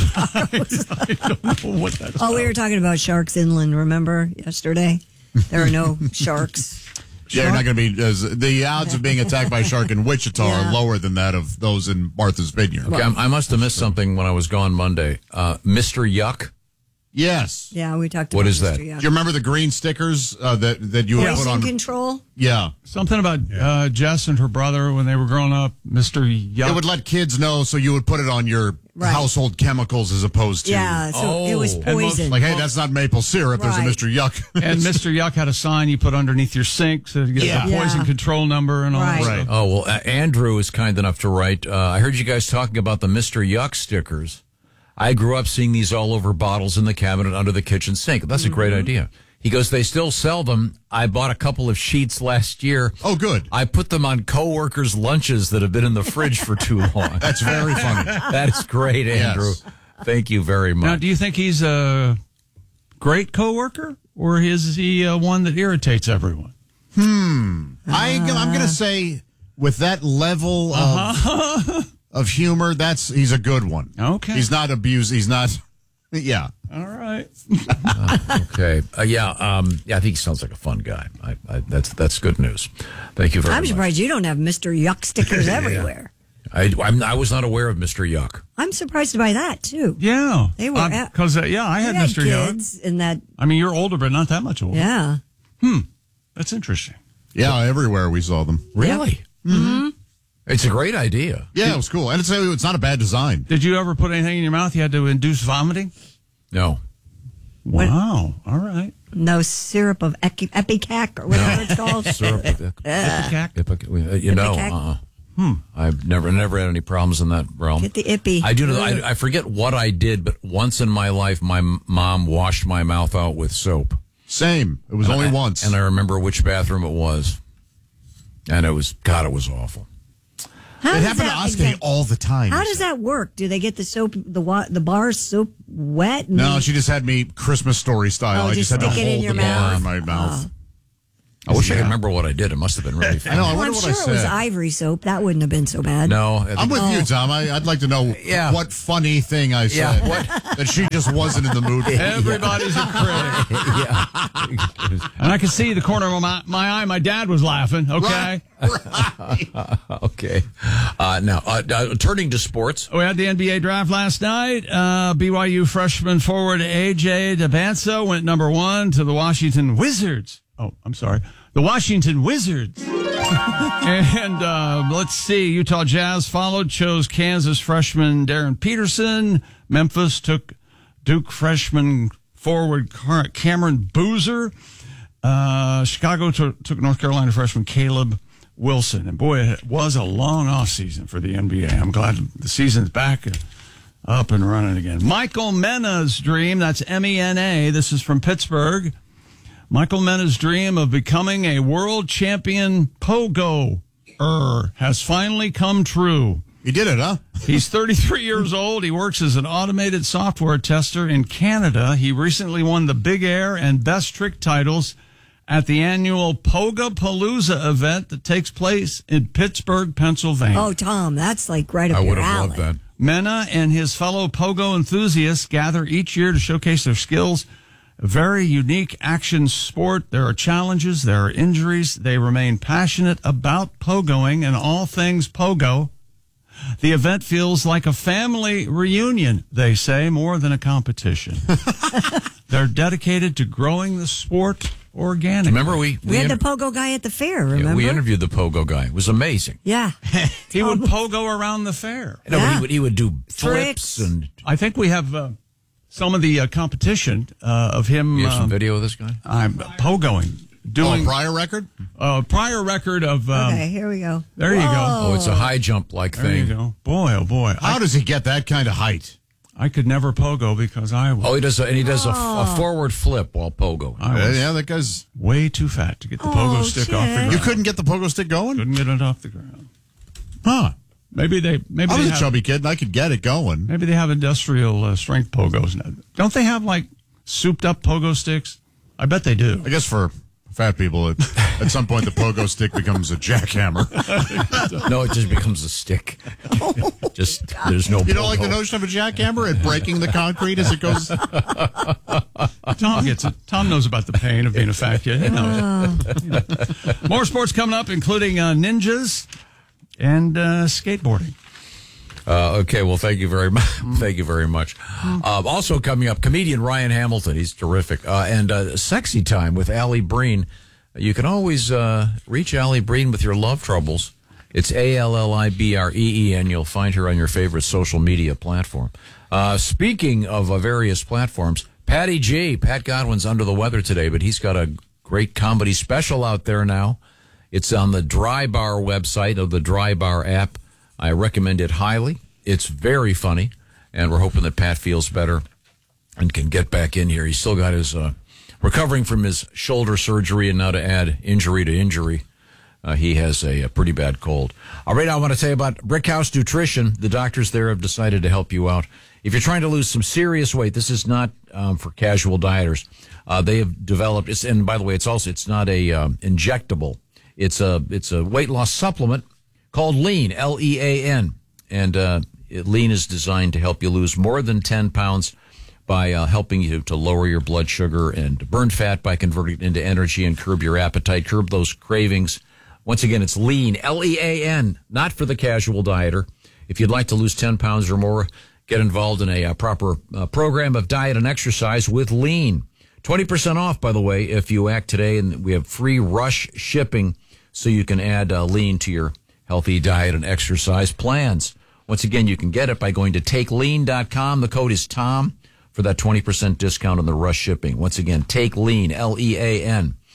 I don't know what that's Oh, we were talking about sharks inland, remember, yesterday? There are no sharks. Yeah, you're not going to be as the odds of being attacked by a shark in Wichita Yeah. are lower than that of those in Martha's Vineyard. Okay, I, I must have missed something when I was gone Monday. Uh, Mister Yuck. Yes. Yeah, we talked What about is that? Mister Do Yuck. you remember the green stickers uh, that that you would put Poison on? control? Yeah. Something about uh, Jess and her brother when they were growing up, Mister Yuck. It would let kids know, so you would put it on your Right. household chemicals as opposed to Yeah, so it was Oh. And most- poison. like, hey, that's not maple syrup. There's a Right. Mister Yuck. And Mister Yuck had a sign you put underneath your sink so you get Yeah. the poison Yeah. control number and all Right. that Right. stuff. Oh, well, uh, Andrew is kind enough to write. Uh, I heard you guys talking about the Mister Yuck stickers. I grew up seeing these all over bottles in the cabinet under the kitchen sink. That's a great idea. He goes, they still sell them. I bought a couple of sheets last year. Oh, good. I put them on coworkers' lunches that have been in the fridge for too long. That's very funny. That is great, Andrew. Yes. Thank you very much. Now, do you think he's a great coworker, or is he uh, one that irritates everyone? Hmm. I, I'm going to say with that level of, of humor, that's he's a good one. Okay. He's not abused. He's not. Yeah. All right. Okay. Uh, yeah. Um, yeah. I think he sounds like a fun guy. I, I, that's that's good news. Thank you very I'm much. surprised you don't have Mister Yuck stickers everywhere. I, I'm, I was not aware of Mister Yuck. I'm surprised by that, too. Yeah. They were at- Because, uh, yeah, I You had Mister Yuck. kids in that, I mean, you're older, but not that much older. yeah. Hmm. That's interesting. Yeah. Everywhere we saw them. Really? Mm-hmm. It's a great idea. Yeah, it was cool, and it's it's not a bad design. Did you ever put anything in your mouth you had to induce vomiting? No. Wow. All right. No syrup of epi- Epicac or whatever it's called. Syrup. Ipecac? Ipecac. You know. Ipecac? Uh-uh. Hmm. I've never never had any problems in that realm. Get the ippy. I do know. I, I forget what I did, but once in my life, my m- mom washed my mouth out with soap. Same. It was And only I- once. and I remember which bathroom it was, and it was God. It was awful. How it does happened that- to Oskay exact- all the time. How does that work? Do they get the soap, the wa- the bar soap wet? and No, they- she just had me Christmas story style. Oh, I just just had to stick it in hold your the bar mouth? in my mouth. I wish I Yeah. could remember what I did. It must have been really fun. I know. I Well, wonder I'm what sure I it was said. ivory soap. That wouldn't have been so bad. No, I think- I'm with Oh. you, Tom. I, I'd like to know Yeah. what funny thing I Yeah, said what- that she just wasn't in the mood for. Everybody's a critic. yeah. And I could see the corner of my, my eye. My dad was laughing. Okay. Okay. Uh, now, uh, uh, turning to sports. We had the N B A draft last night. Uh, B Y U freshman forward A J DeBanzo went number one to the Washington Wizards. Oh, I'm sorry. The Washington Wizards. and uh, let's see. Utah Jazz followed, chose Kansas freshman Darren Peterson. Memphis took Duke freshman forward Car- Cameron Boozer. Uh, Chicago t- took North Carolina freshman Caleb Wilson. And boy, it was a long off season for the N B A. I'm glad the season's back and up and running again. Michael Mena's dream, that's M E N A. This is from Pittsburgh. Michael Mena's dream of becoming a world champion pogo-er has finally come true. He did it, huh? He's thirty-three years old. He works as an automated software tester in Canada. He recently won the Big Air and Best Trick titles at the annual Poga-Palooza event that takes place in Pittsburgh, Pennsylvania. Oh, Tom, that's like right up I your would have alley. loved that. Mena and his fellow pogo enthusiasts gather each year to showcase their skills. A very unique action sport. There are challenges, there are injuries. They remain passionate about pogoing and all things pogo. The event feels like a family reunion, they say, more than a competition. They're dedicated to growing the sport organically. Remember we We had inter- the pogo guy at the fair, yeah, remember? we interviewed the pogo guy. It was amazing. Yeah. He would pogo around the fair. No, but Yeah. he would he would do Tricks. flips and. I think we have uh, some of the uh, competition uh, of him. You have some um, video of this guy? I'm pogoing, Oh, doing a prior record? a prior record of. Um, Okay, here we go. There you go. Oh, it's a high jump like There you thing. go. Boy, oh boy. How I, does he get that kind of height? I could never pogo because I was, Oh, he does, a, and he does a, Oh. a forward flip while pogo. I Yeah, was yeah, that guy's. way too fat to get the pogo Oh, stick off the shit. ground. You couldn't get the pogo stick going? Couldn't get it off the ground. Huh. Maybe they. Maybe I was they a have, chubby kid and I could get it going. Maybe they have industrial uh, strength pogos now. Don't they have like souped up pogo sticks? I bet they do. I guess for fat people, it, at some point the pogo stick becomes a jackhammer. No, it just becomes a stick. Just there's no. You don't like the pogo. notion of a jackhammer and breaking the concrete as it goes? Tom gets it. Tom knows about the pain of being a fat kid. He knows it. You know. More sports coming up, including uh, ninjas and uh, skateboarding. Uh, okay, well, thank you very much. Thank you very much. Uh, also coming up, comedian Ryan Hamilton. He's terrific. Uh, and uh, Sexy Time with Allie Breen. You can always uh, reach Allie Breen with your love troubles. It's A L L I B R E E N. You'll find her on your favorite social media platform. Uh, speaking of uh, various platforms, Patty G. Pat Godwin's under the weather today, but he's got a great comedy special out there now. It's on the Dry Bar website of the Dry Bar app. I recommend it highly. It's very funny, and we're hoping that Pat feels better and can get back in here. He's still got his uh, recovering from his shoulder surgery, and now to add injury to injury, uh, he has a, a pretty bad cold. All right, I want to tell you about Brickhouse Nutrition. The doctors there have decided to help you out. If you're trying to lose some serious weight, this is not um, for casual dieters. Uh, they have developed, it's, and by the way, it's also it's not a um, injectable. It's a it's a weight loss supplement called Lean, L E A N. And uh, it, Lean is designed to help you lose more than ten pounds by uh, helping you to lower your blood sugar and burn fat by converting it into energy and curb your appetite, curb those cravings. Once again, it's Lean, L E A N, not for the casual dieter. If you'd like to lose ten pounds or more, get involved in a, a proper uh, program of diet and exercise with Lean. twenty percent off, by the way, if you act today, and we have free rush shipping so you can add uh, Lean to your healthy diet and exercise plans. Once again, you can get it by going to take lean dot com. The code is Tom for that twenty percent discount on the rush shipping. Once again, take lean, L E A N.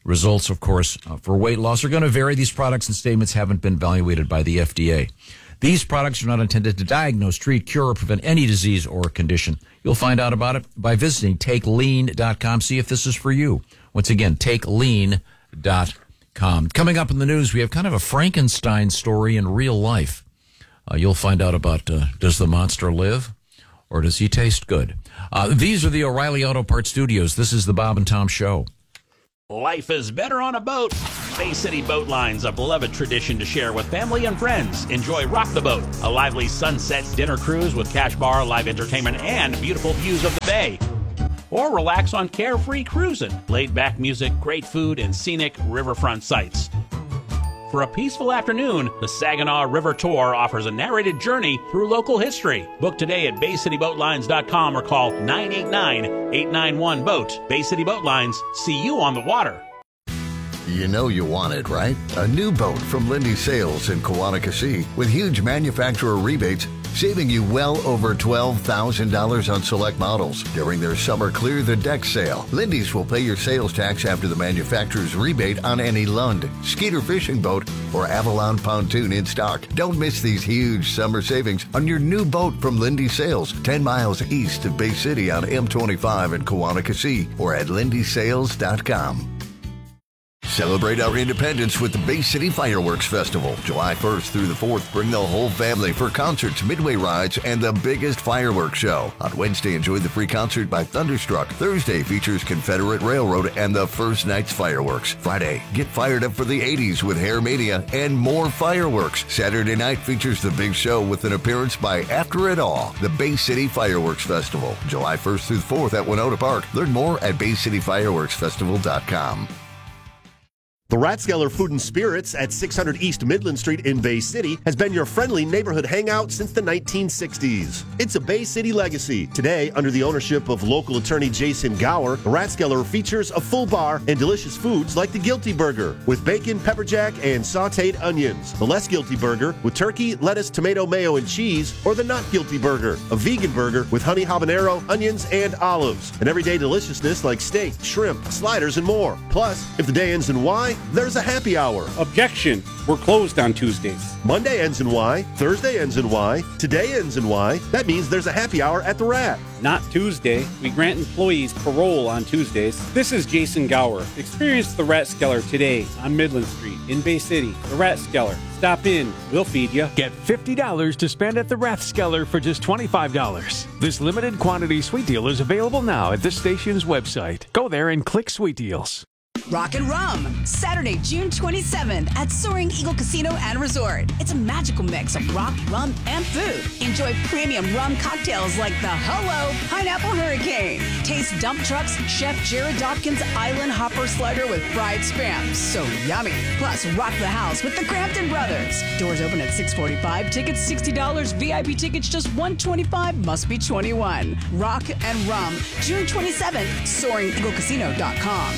Results, of course, uh, for weight loss are going to vary. These products and statements haven't been evaluated by the F D A. These products are not intended to diagnose, treat, cure, or prevent any disease or condition. You'll find out about it by visiting take lean dot com. See if this is for you. Once again, take lean dot com. Coming up in the news, we have kind of a Frankenstein story in real life. Uh, you'll find out about, uh, does the monster live or does he taste good? Uh, these are the O'Reilly Auto Parts Studios. This is the Bob and Tom Show. Life is better on a boat. Bay City Boat Line's a beloved tradition to share with family and friends. Enjoy Rock the Boat, a lively sunset dinner cruise with cash bar, live entertainment, and beautiful views of the bay. Or relax on Carefree Cruising, laid-back music, great food, and scenic riverfront sights. For a peaceful afternoon, the Saginaw River Tour offers a narrated journey through local history. Book today at bay city boat lines dot com or call nine eight nine, eight nine one, boat. Bay City Boat Lines, see you on the water. You know you want it, right? A new boat from Lindy Sales in Kawanakas with huge manufacturer rebates, saving you well over twelve thousand dollars on select models during their summer Clear the Deck sale. Lindy's will pay your sales tax after the manufacturer's rebate on any Lund, Skeeter fishing boat, or Avalon pontoon in stock. Don't miss these huge summer savings on your new boat from Lindy Sales, ten miles east of Bay City on M twenty-five in Kawanakas or at lindy sales dot com. Celebrate our independence with the Bay City Fireworks Festival. July first through the fourth, bring the whole family for concerts, midway rides, and the biggest fireworks show. On Wednesday, enjoy the free concert by Thunderstruck. Thursday features Confederate Railroad and the First Night's Fireworks. Friday, get fired up for the eighties with Hair Mania and more fireworks. Saturday night features the big show with an appearance by After It All, the Bay City Fireworks Festival. July first through the fourth at Winona Park. Learn more at bay city fireworks festival dot com. The Rathskeller Food and Spirits at six hundred East Midland Street in Bay City has been your friendly neighborhood hangout since the nineteen sixties. It's a Bay City legacy. Today, under the ownership of local attorney Jason Gower, the Rathskeller features a full bar and delicious foods like the Guilty Burger with bacon, pepper jack, and sauteed onions. The Less Guilty Burger with turkey, lettuce, tomato, mayo, and cheese, or the Not Guilty Burger, a vegan burger with honey habanero, onions, and olives. And everyday deliciousness like steak, shrimp, sliders, and more. Plus, if the day ends in Y, there's a happy hour. Objection. We're closed on Tuesdays. Monday ends in Y. Thursday ends in Y. Today ends in Y. That means there's a happy hour at the Rat. Not Tuesday. We grant employees parole on Tuesdays. This is Jason Gower. Experience the Rathskeller today on Midland Street in Bay City. The Rathskeller. Stop in. We'll feed you. Get fifty dollars to spend at the Rathskeller for just twenty-five dollars. This limited quantity sweet deal is available now at the station's website. Go there and click Sweet Deals. Rock and Rum, Saturday, June twenty-seventh at Soaring Eagle Casino and Resort. It's a magical mix of rock, rum, and food. Enjoy premium rum cocktails like the Hello Pineapple Hurricane. Taste Dump Truck's Chef Jared Dawkins Island Hopper Slider with fried spam. So yummy. Plus, rock the house with the Crampton Brothers. Doors open at six forty-five. Tickets sixty dollars. V I P tickets just one hundred twenty-five dollars. Must be twenty-one. Rock and Rum, June twenty-seventh, soaring eagle casino dot com.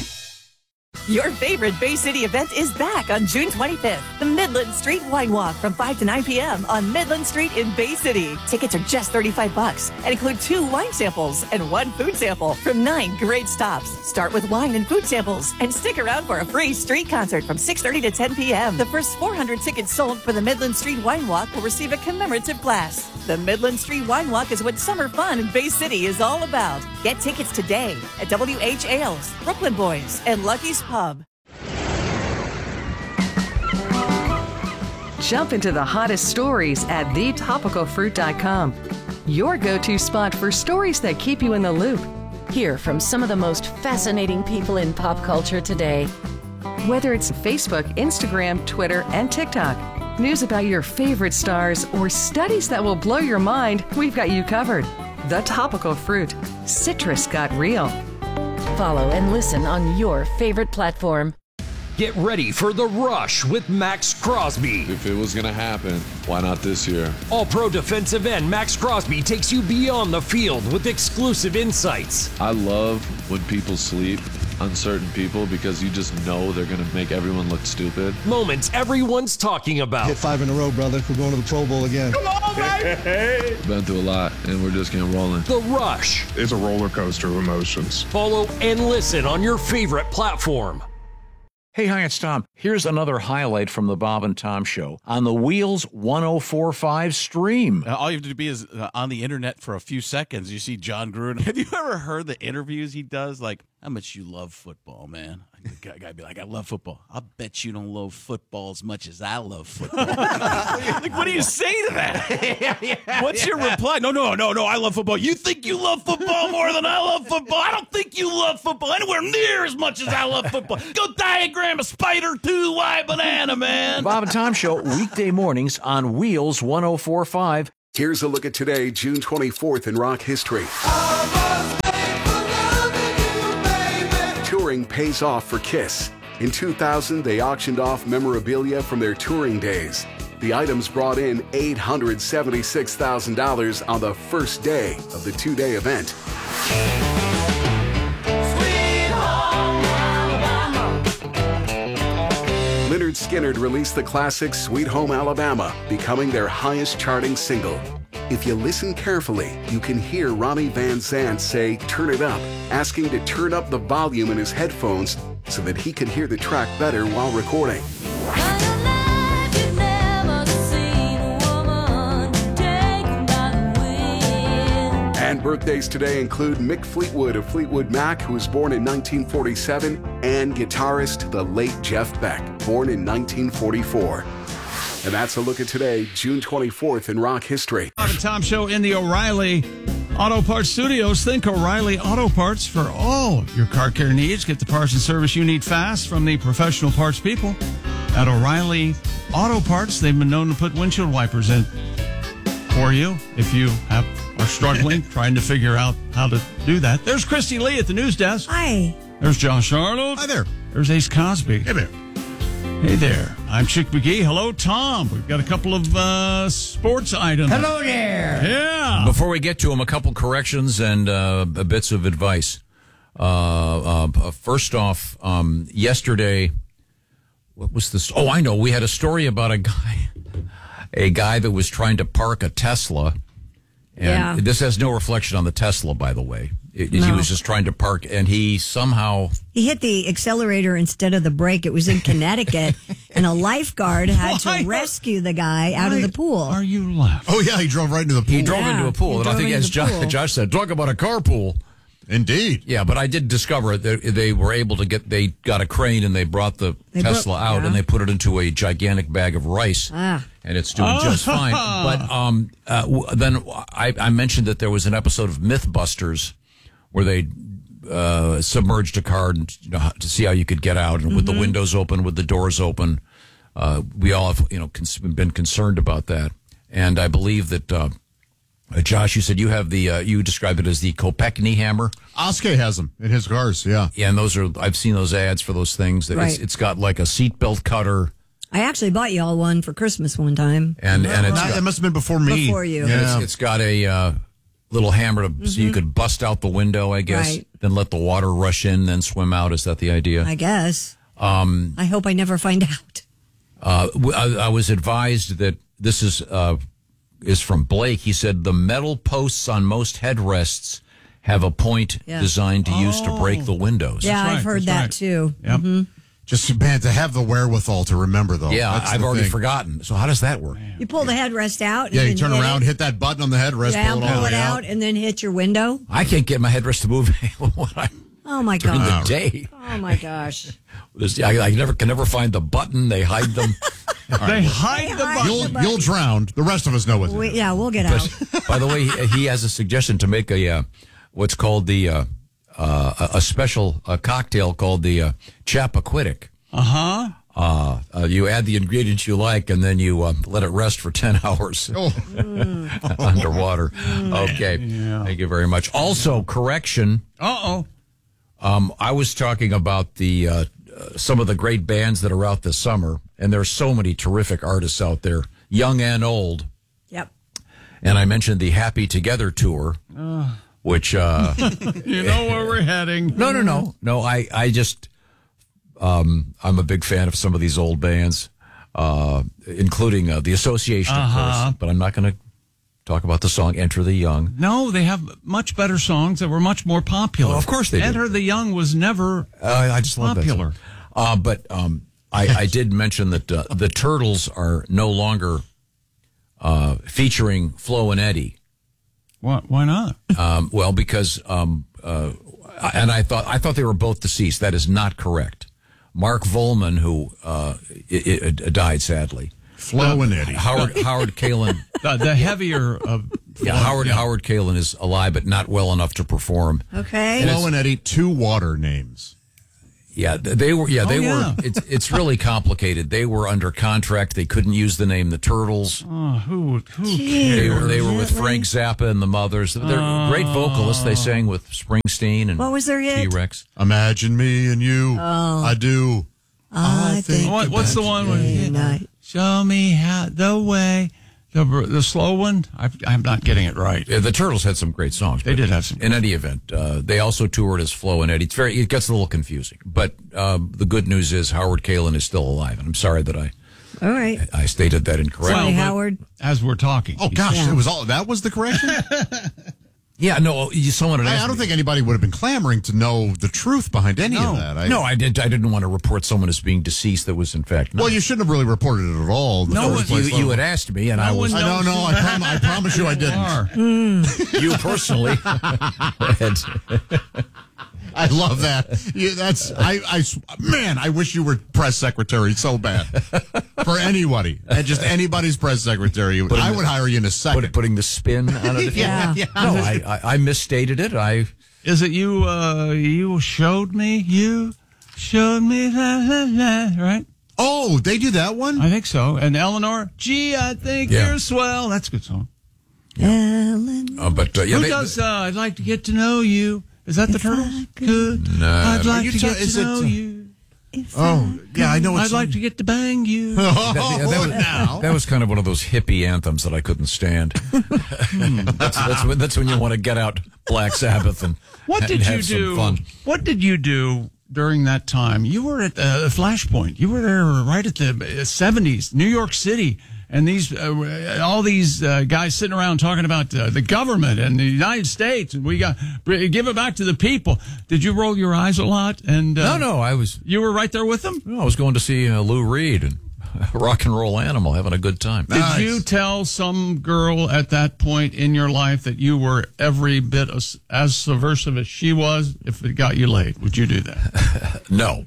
Your favorite Bay City event is back on June twenty-fifth. The Midland Street Wine Walk from five to nine p.m. on Midland Street in Bay City. Tickets are just thirty-five bucks and include two wine samples and one food sample from nine great stops. Start with wine and food samples and stick around for a free street concert from six thirty to ten p.m. The first four hundred tickets sold for the Midland Street Wine Walk will receive a commemorative glass. The Midland Street Wine Walk is what summer fun in Bay City is all about. Get tickets today at W H Ales, Brooklyn Boys, and Lucky's Pub. Jump into the hottest stories at the topical fruit dot com. Your go-to spot for stories that keep you in the loop. Hear from some of the most fascinating people in pop culture today. Whether it's Facebook, Instagram, Twitter, and TikTok, news about your favorite stars, or studies that will blow your mind, we've got you covered. The Topical Fruit. Citrus got real. Follow and listen on your favorite platform. Get ready for The Rush with Max Crosby. If it was going to happen, why not this year? All-Pro defensive end Max Crosby takes you beyond the field with exclusive insights. I love when people sleep on certain people because you just know they're going to make everyone look stupid. Moments everyone's talking about. Hit five in a row, brother. We're going to the Pro Bowl again. Come on, baby! Been through a lot, and we're just getting rolling. The Rush. It's a roller coaster of emotions. Follow and listen on your favorite platform. Hey, hi, it's Tom. Here's another highlight from the Bob and Tom Show on the Wheels one oh four point five stream. Uh, all you have to be is uh, on the internet for a few seconds. You see John Gruden. Have you ever heard the interviews he does? Like, how much you love football, man? The guy, guy be like, I love football. I'll bet you don't love football as much as I love football. Like, what do you say to that? yeah, yeah, What's yeah. your reply? No, no, no, no, I love football. You think you love football more than I love football? I don't think you love football anywhere near as much as I love football. Go diagram a spider too, why banana, man? Bob and Tom Show, weekday mornings on Wheels one oh four point five. Here's a look at today, June twenty-fourth in rock history. Touring pays off for Kiss. In two thousand, they auctioned off memorabilia from their touring days. The items brought in eight hundred seventy-six thousand dollars on the first day of the two-day event. Lynyrd Skynyrd released the classic Sweet Home Alabama, becoming their highest charting single. If you listen carefully, you can hear Ronnie Van Zant say, "Turn it up," asking to turn up the volume in his headphones so that he could hear the track better while recording. And birthdays today include Mick Fleetwood of Fleetwood Mac, who was born in nineteen forty-seven, and guitarist the late Jeff Beck, born in nineteen forty-four. And that's a look at today, June twenty-fourth in rock history. Bob and Tom Show in the O'Reilly Auto Parts Studios. Think O'Reilly Auto Parts for all your car care needs. Get the parts and service you need fast from the professional parts people at O'Reilly Auto Parts. They've been known to put windshield wipers in for you if you have, are struggling, trying to figure out how to do that. There's Christy Lee at the news desk. Hi. There's Josh Arnold. Hi there. There's Ace Cosby. Hey there. Hey there. I'm Chick McGee. Hello, Tom. We've got a couple of uh, sports items. Hello there. Yeah. Before we get to them, a couple corrections and uh, bits of advice. Uh, uh, first off, um, yesterday, what was this? Oh, I know. We had a story about a guy, a guy that was trying to park a Tesla. And yeah. This has no reflection on the Tesla, by the way. It, no. He was just trying to park, and he somehow... He hit the accelerator instead of the brake. It was in Connecticut, and a lifeguard had Why to rescue the guy out of the pool. Are you laughing? Oh, yeah, he drove right into the pool. He drove Yeah, into a pool, he and I drove think, into as the Josh, pool. Josh said, talk about a carpool. Indeed. Yeah, but I did discover that they were able to get, they got a crane and they brought the They Tesla brought- out yeah. and they put it into a gigantic bag of rice. Ah. And it's doing just fine. But um, uh, w- then I, I mentioned that there was an episode of Mythbusters where they uh, submerged a car and, you know, to see how you could get out, and with the windows open, with the doors open. Uh, we all have, you know, cons- been concerned about that. And I believe that, uh, uh, Josh, you said you have the, uh, you described it as the Kopechne hammer. Oskay has them in his cars, yeah. Yeah, and those are, I've seen those ads for those things. That Right. It's, it's got like a seatbelt cutter. I actually bought y'all one for Christmas one time. And, and it's Not- got, it must have been before me. Before you. and Yeah. it's, it's got a uh, little hammer to, so you could bust out the window, I guess, Right. then let the water rush in, then swim out. Is that the idea? I guess. Um, I hope I never find out. uh, w- I, I was advised that this is uh, is from Blake. He said the metal posts on most headrests have a point Yeah. designed to use to break the windows. Yeah, right, I've heard that's that right. too. Yep. Mhm. Just, man, to have the wherewithal to remember, though. Yeah, That's I've the already thing. forgotten. So how does that work? You pull the headrest out. and Yeah, you then turn hit around, it. hit that button on the headrest, Yeah, pull it all pull the it way out, out. and then hit your window. I can't get my headrest to move when I, Oh my during gosh. the day. Oh my gosh. There's- I, I never can never find the button. They hide them. They hide the hide button. You'll, the button. you'll drown. The rest of us know what to We, do. yeah, we'll get out. But, by the way, he, he has a suggestion to make a uh, what's called the uh, uh, a a special uh, cocktail called the uh, Chappaquiddick. Uh-huh. Uh, uh, you add the ingredients you like, and then you uh, let it rest for ten hours Oh. underwater. Okay, thank you very much. Also, correction. Uh-oh. Um, I was talking about the uh, uh, some of the great bands that are out this summer, and there's so many terrific artists out there, young and old. Yep. And I mentioned the Happy Together tour, Uh, which uh, you know where we're heading. no, no, no, no. I, I just, um, I'm a big fan of some of these old bands, uh, including uh, the Association, of Uh-huh. course. But I'm not going to talk about the song "Enter the Young." No, they have much better songs that were much more popular. Oh, of course they did. Enter the Young was never Uh, I just love that popular. song. Uh, but um, I, I did mention that uh, the Turtles are no longer uh, featuring Flo and Eddie. Why, why not? Um, well, because um, uh, and I thought I thought they were both deceased. That is not correct. Mark Volman, who uh, it, it died sadly. Flo and Eddie. Howard Howard Kalin. The, the heavier of yeah, Howard yeah. Howard Kalin is alive, but not well enough to perform. Okay. Flo and Eddie, two water names. Yeah, they were. Yeah, they oh, yeah. were. It's it's really complicated. They were under contract. They couldn't use the name the Turtles. Oh, who who They cares? were they were with Frank Zappa and the Mothers. They're Oh. great vocalists. They sang with Springsteen and What was their hit? T-Rex. Imagine me and you. Oh. I do. I think What, what's the one with night. Show me how the way the the slow one? I, I'm not getting it right. Yeah, the Turtles had some great songs. They but did have some. In any event, uh, they also toured as Flo and Eddie. It's very. It gets a little confusing. But um, the good news is Howard Kalin is still alive, and I'm sorry that I All right. I stated that incorrectly. Sorry, but Howard. As we're talking. Oh gosh, Yeah. it was all that was the correction. Yeah, no, you- someone had I, asked I don't me- think anybody would have been clamoring to know the truth behind any No. of that. I, No, I did. I didn't want to report someone as being deceased that was in fact not. Well, you shouldn't have really reported it at all. In the No, first you, place. you had asked me, and No I was. one I don't know. I, prom- I promise you, I didn't. Are. You personally. had- I love that. You, that's I, I. Man, I wish you were press secretary so bad for anybody and just anybody's press secretary. Putting I the- would hire you in a second. put, putting the spin on it. Yeah. yeah. No, I, I, I misstated it. I. Is it you? Uh, you showed me. You showed me that. Right. Oh, they do that one. I think so. And Eleanor, gee, I think Yeah. you're swell. That's a good song. Ellen. Uh, but uh, yeah, Who they, does? Uh, I'd like to get to know you. Is that the If Turtles? I could- Good. No, I'd are like you to ta- get is to it, know uh, you. If Oh, yeah, I know. What I'd like to get to bang you. that, yeah, that, was, now. that was kind of one of those hippie anthems that I couldn't stand. that's, that's, when, that's when you want to get out Black Sabbath and, What and did you have do? some fun. What did you do during that time? You were at uh, Flashpoint. You were there right at the seventies, New York City, and these uh, all these uh, guys sitting around talking about uh, the government and the United States, and we got give it back to the people. Did you roll your eyes a lot? And uh, No, no, I was. you were right there with them. I was going to see uh, Lou Reed and Rock and Roll Animal, having a good time. Did Nice. you tell some girl at that point in your life that you were every bit as, as subversive as she was if it got you laid? Would you do that? No.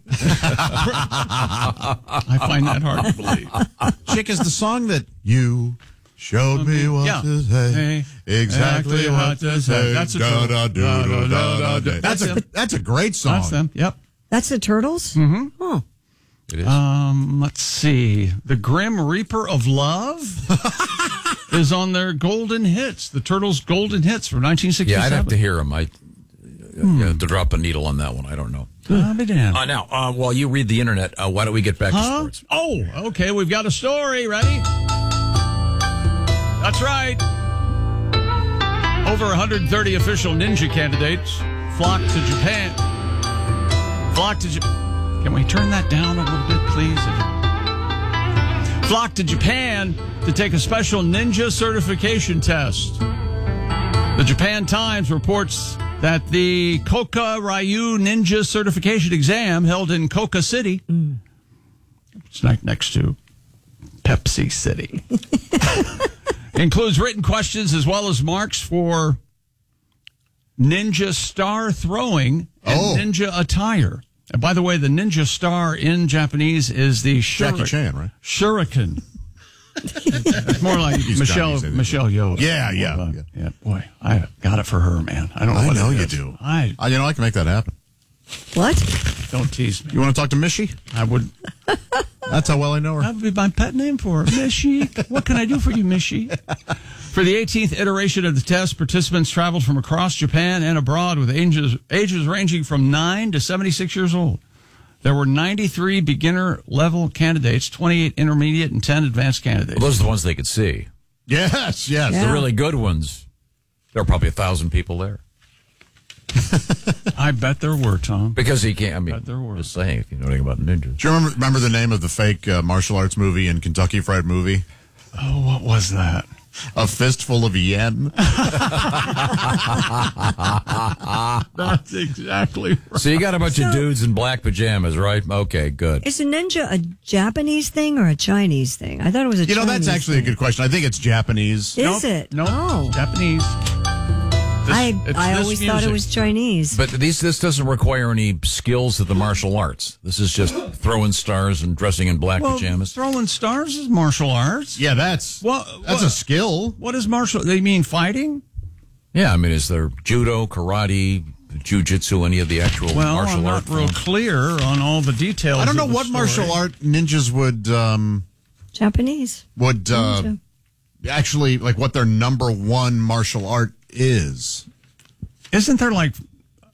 I find that hard to believe. Chick is the song that you showed me what Yeah. to say. Exactly what to say. That's a Da, da, Turtle. do, Da, do, da, da, da, da, da. da. That's a That's that's a great song. That's them. Yep. That's the Turtles? Mm-hmm. Oh. It is. Um, let's see. The Grim Reaper of Love is on their golden hits. The Turtles' golden hits from nineteen sixty-seven. yeah, I'd have to hear him. I Hmm. yeah, to drop a needle on that one. I don't know. I'll be damned. Uh, now, uh, while you read the internet, uh, why don't we get back to Huh? sports? Oh, okay. We've got a story. Ready? That's right. Over one hundred thirty official ninja candidates flocked to Japan. Flocked to Japan. Can we turn that down a little bit, please? Flocked to Japan to take a special ninja certification test. The Japan Times reports that the Koka Ryu Ninja Certification Exam held in Koka City, mm. it's right next to Pepsi City, includes written questions as well as marks for ninja star throwing and Oh. ninja attire. And by the way, the ninja star in Japanese is the Jackie shuri- Chan, right? shuriken. It's more like He's Michelle Chinese, Michelle Yeoh. Yeah, yeah, Well, yeah. yeah. Boy, I got it for her, man. I don't know. I what know it you is. do. I Uh, you know, I can make that happen. What? don't tease me. You want to talk to Mishy? I would. That's how well I know her. That would be my pet name for her, Mishy. What can I do for you, Mishy? For the eighteenth iteration of the test, participants traveled from across Japan and abroad with ages ages ranging from nine to seventy-six years old. There were ninety-three beginner-level candidates, twenty-eight intermediate, and ten advanced candidates. Well, those are the ones they could see. Yes, yes. Yeah. The really good ones, there are probably a thousand people there. I bet there were, Tom. Because he can't, I mean, But there were. just saying, if you know anything about ninjas. Do you remember, remember the name of the fake uh, martial arts movie in Kentucky Fried Movie? Oh, what was that? A Fistful of Yen. That's exactly right. So you got a bunch So- of dudes in black pajamas, right? Okay, good. Is a ninja a Japanese thing or a Chinese thing? I thought it was a You know, Chinese that's actually a thing. good question. I think it's Japanese. Is it? Nope. Oh. Japanese. This- I, it's I this always thought music. it was Chinese. But these, this doesn't require any skills of the martial arts. This is just throwing stars and dressing in black Well, pajamas. throwing stars is martial arts. Yeah, that's What, that's what- a skill. What is martial? They mean fighting? Yeah, I mean, is there judo, karate, jiu-jitsu, any of the actual Well, martial I'm art not real forms? clear on all the details. I don't know of the what story. martial art ninjas would um, Japanese. would uh, Ninja. actually like what their number one martial art is. Isn't there like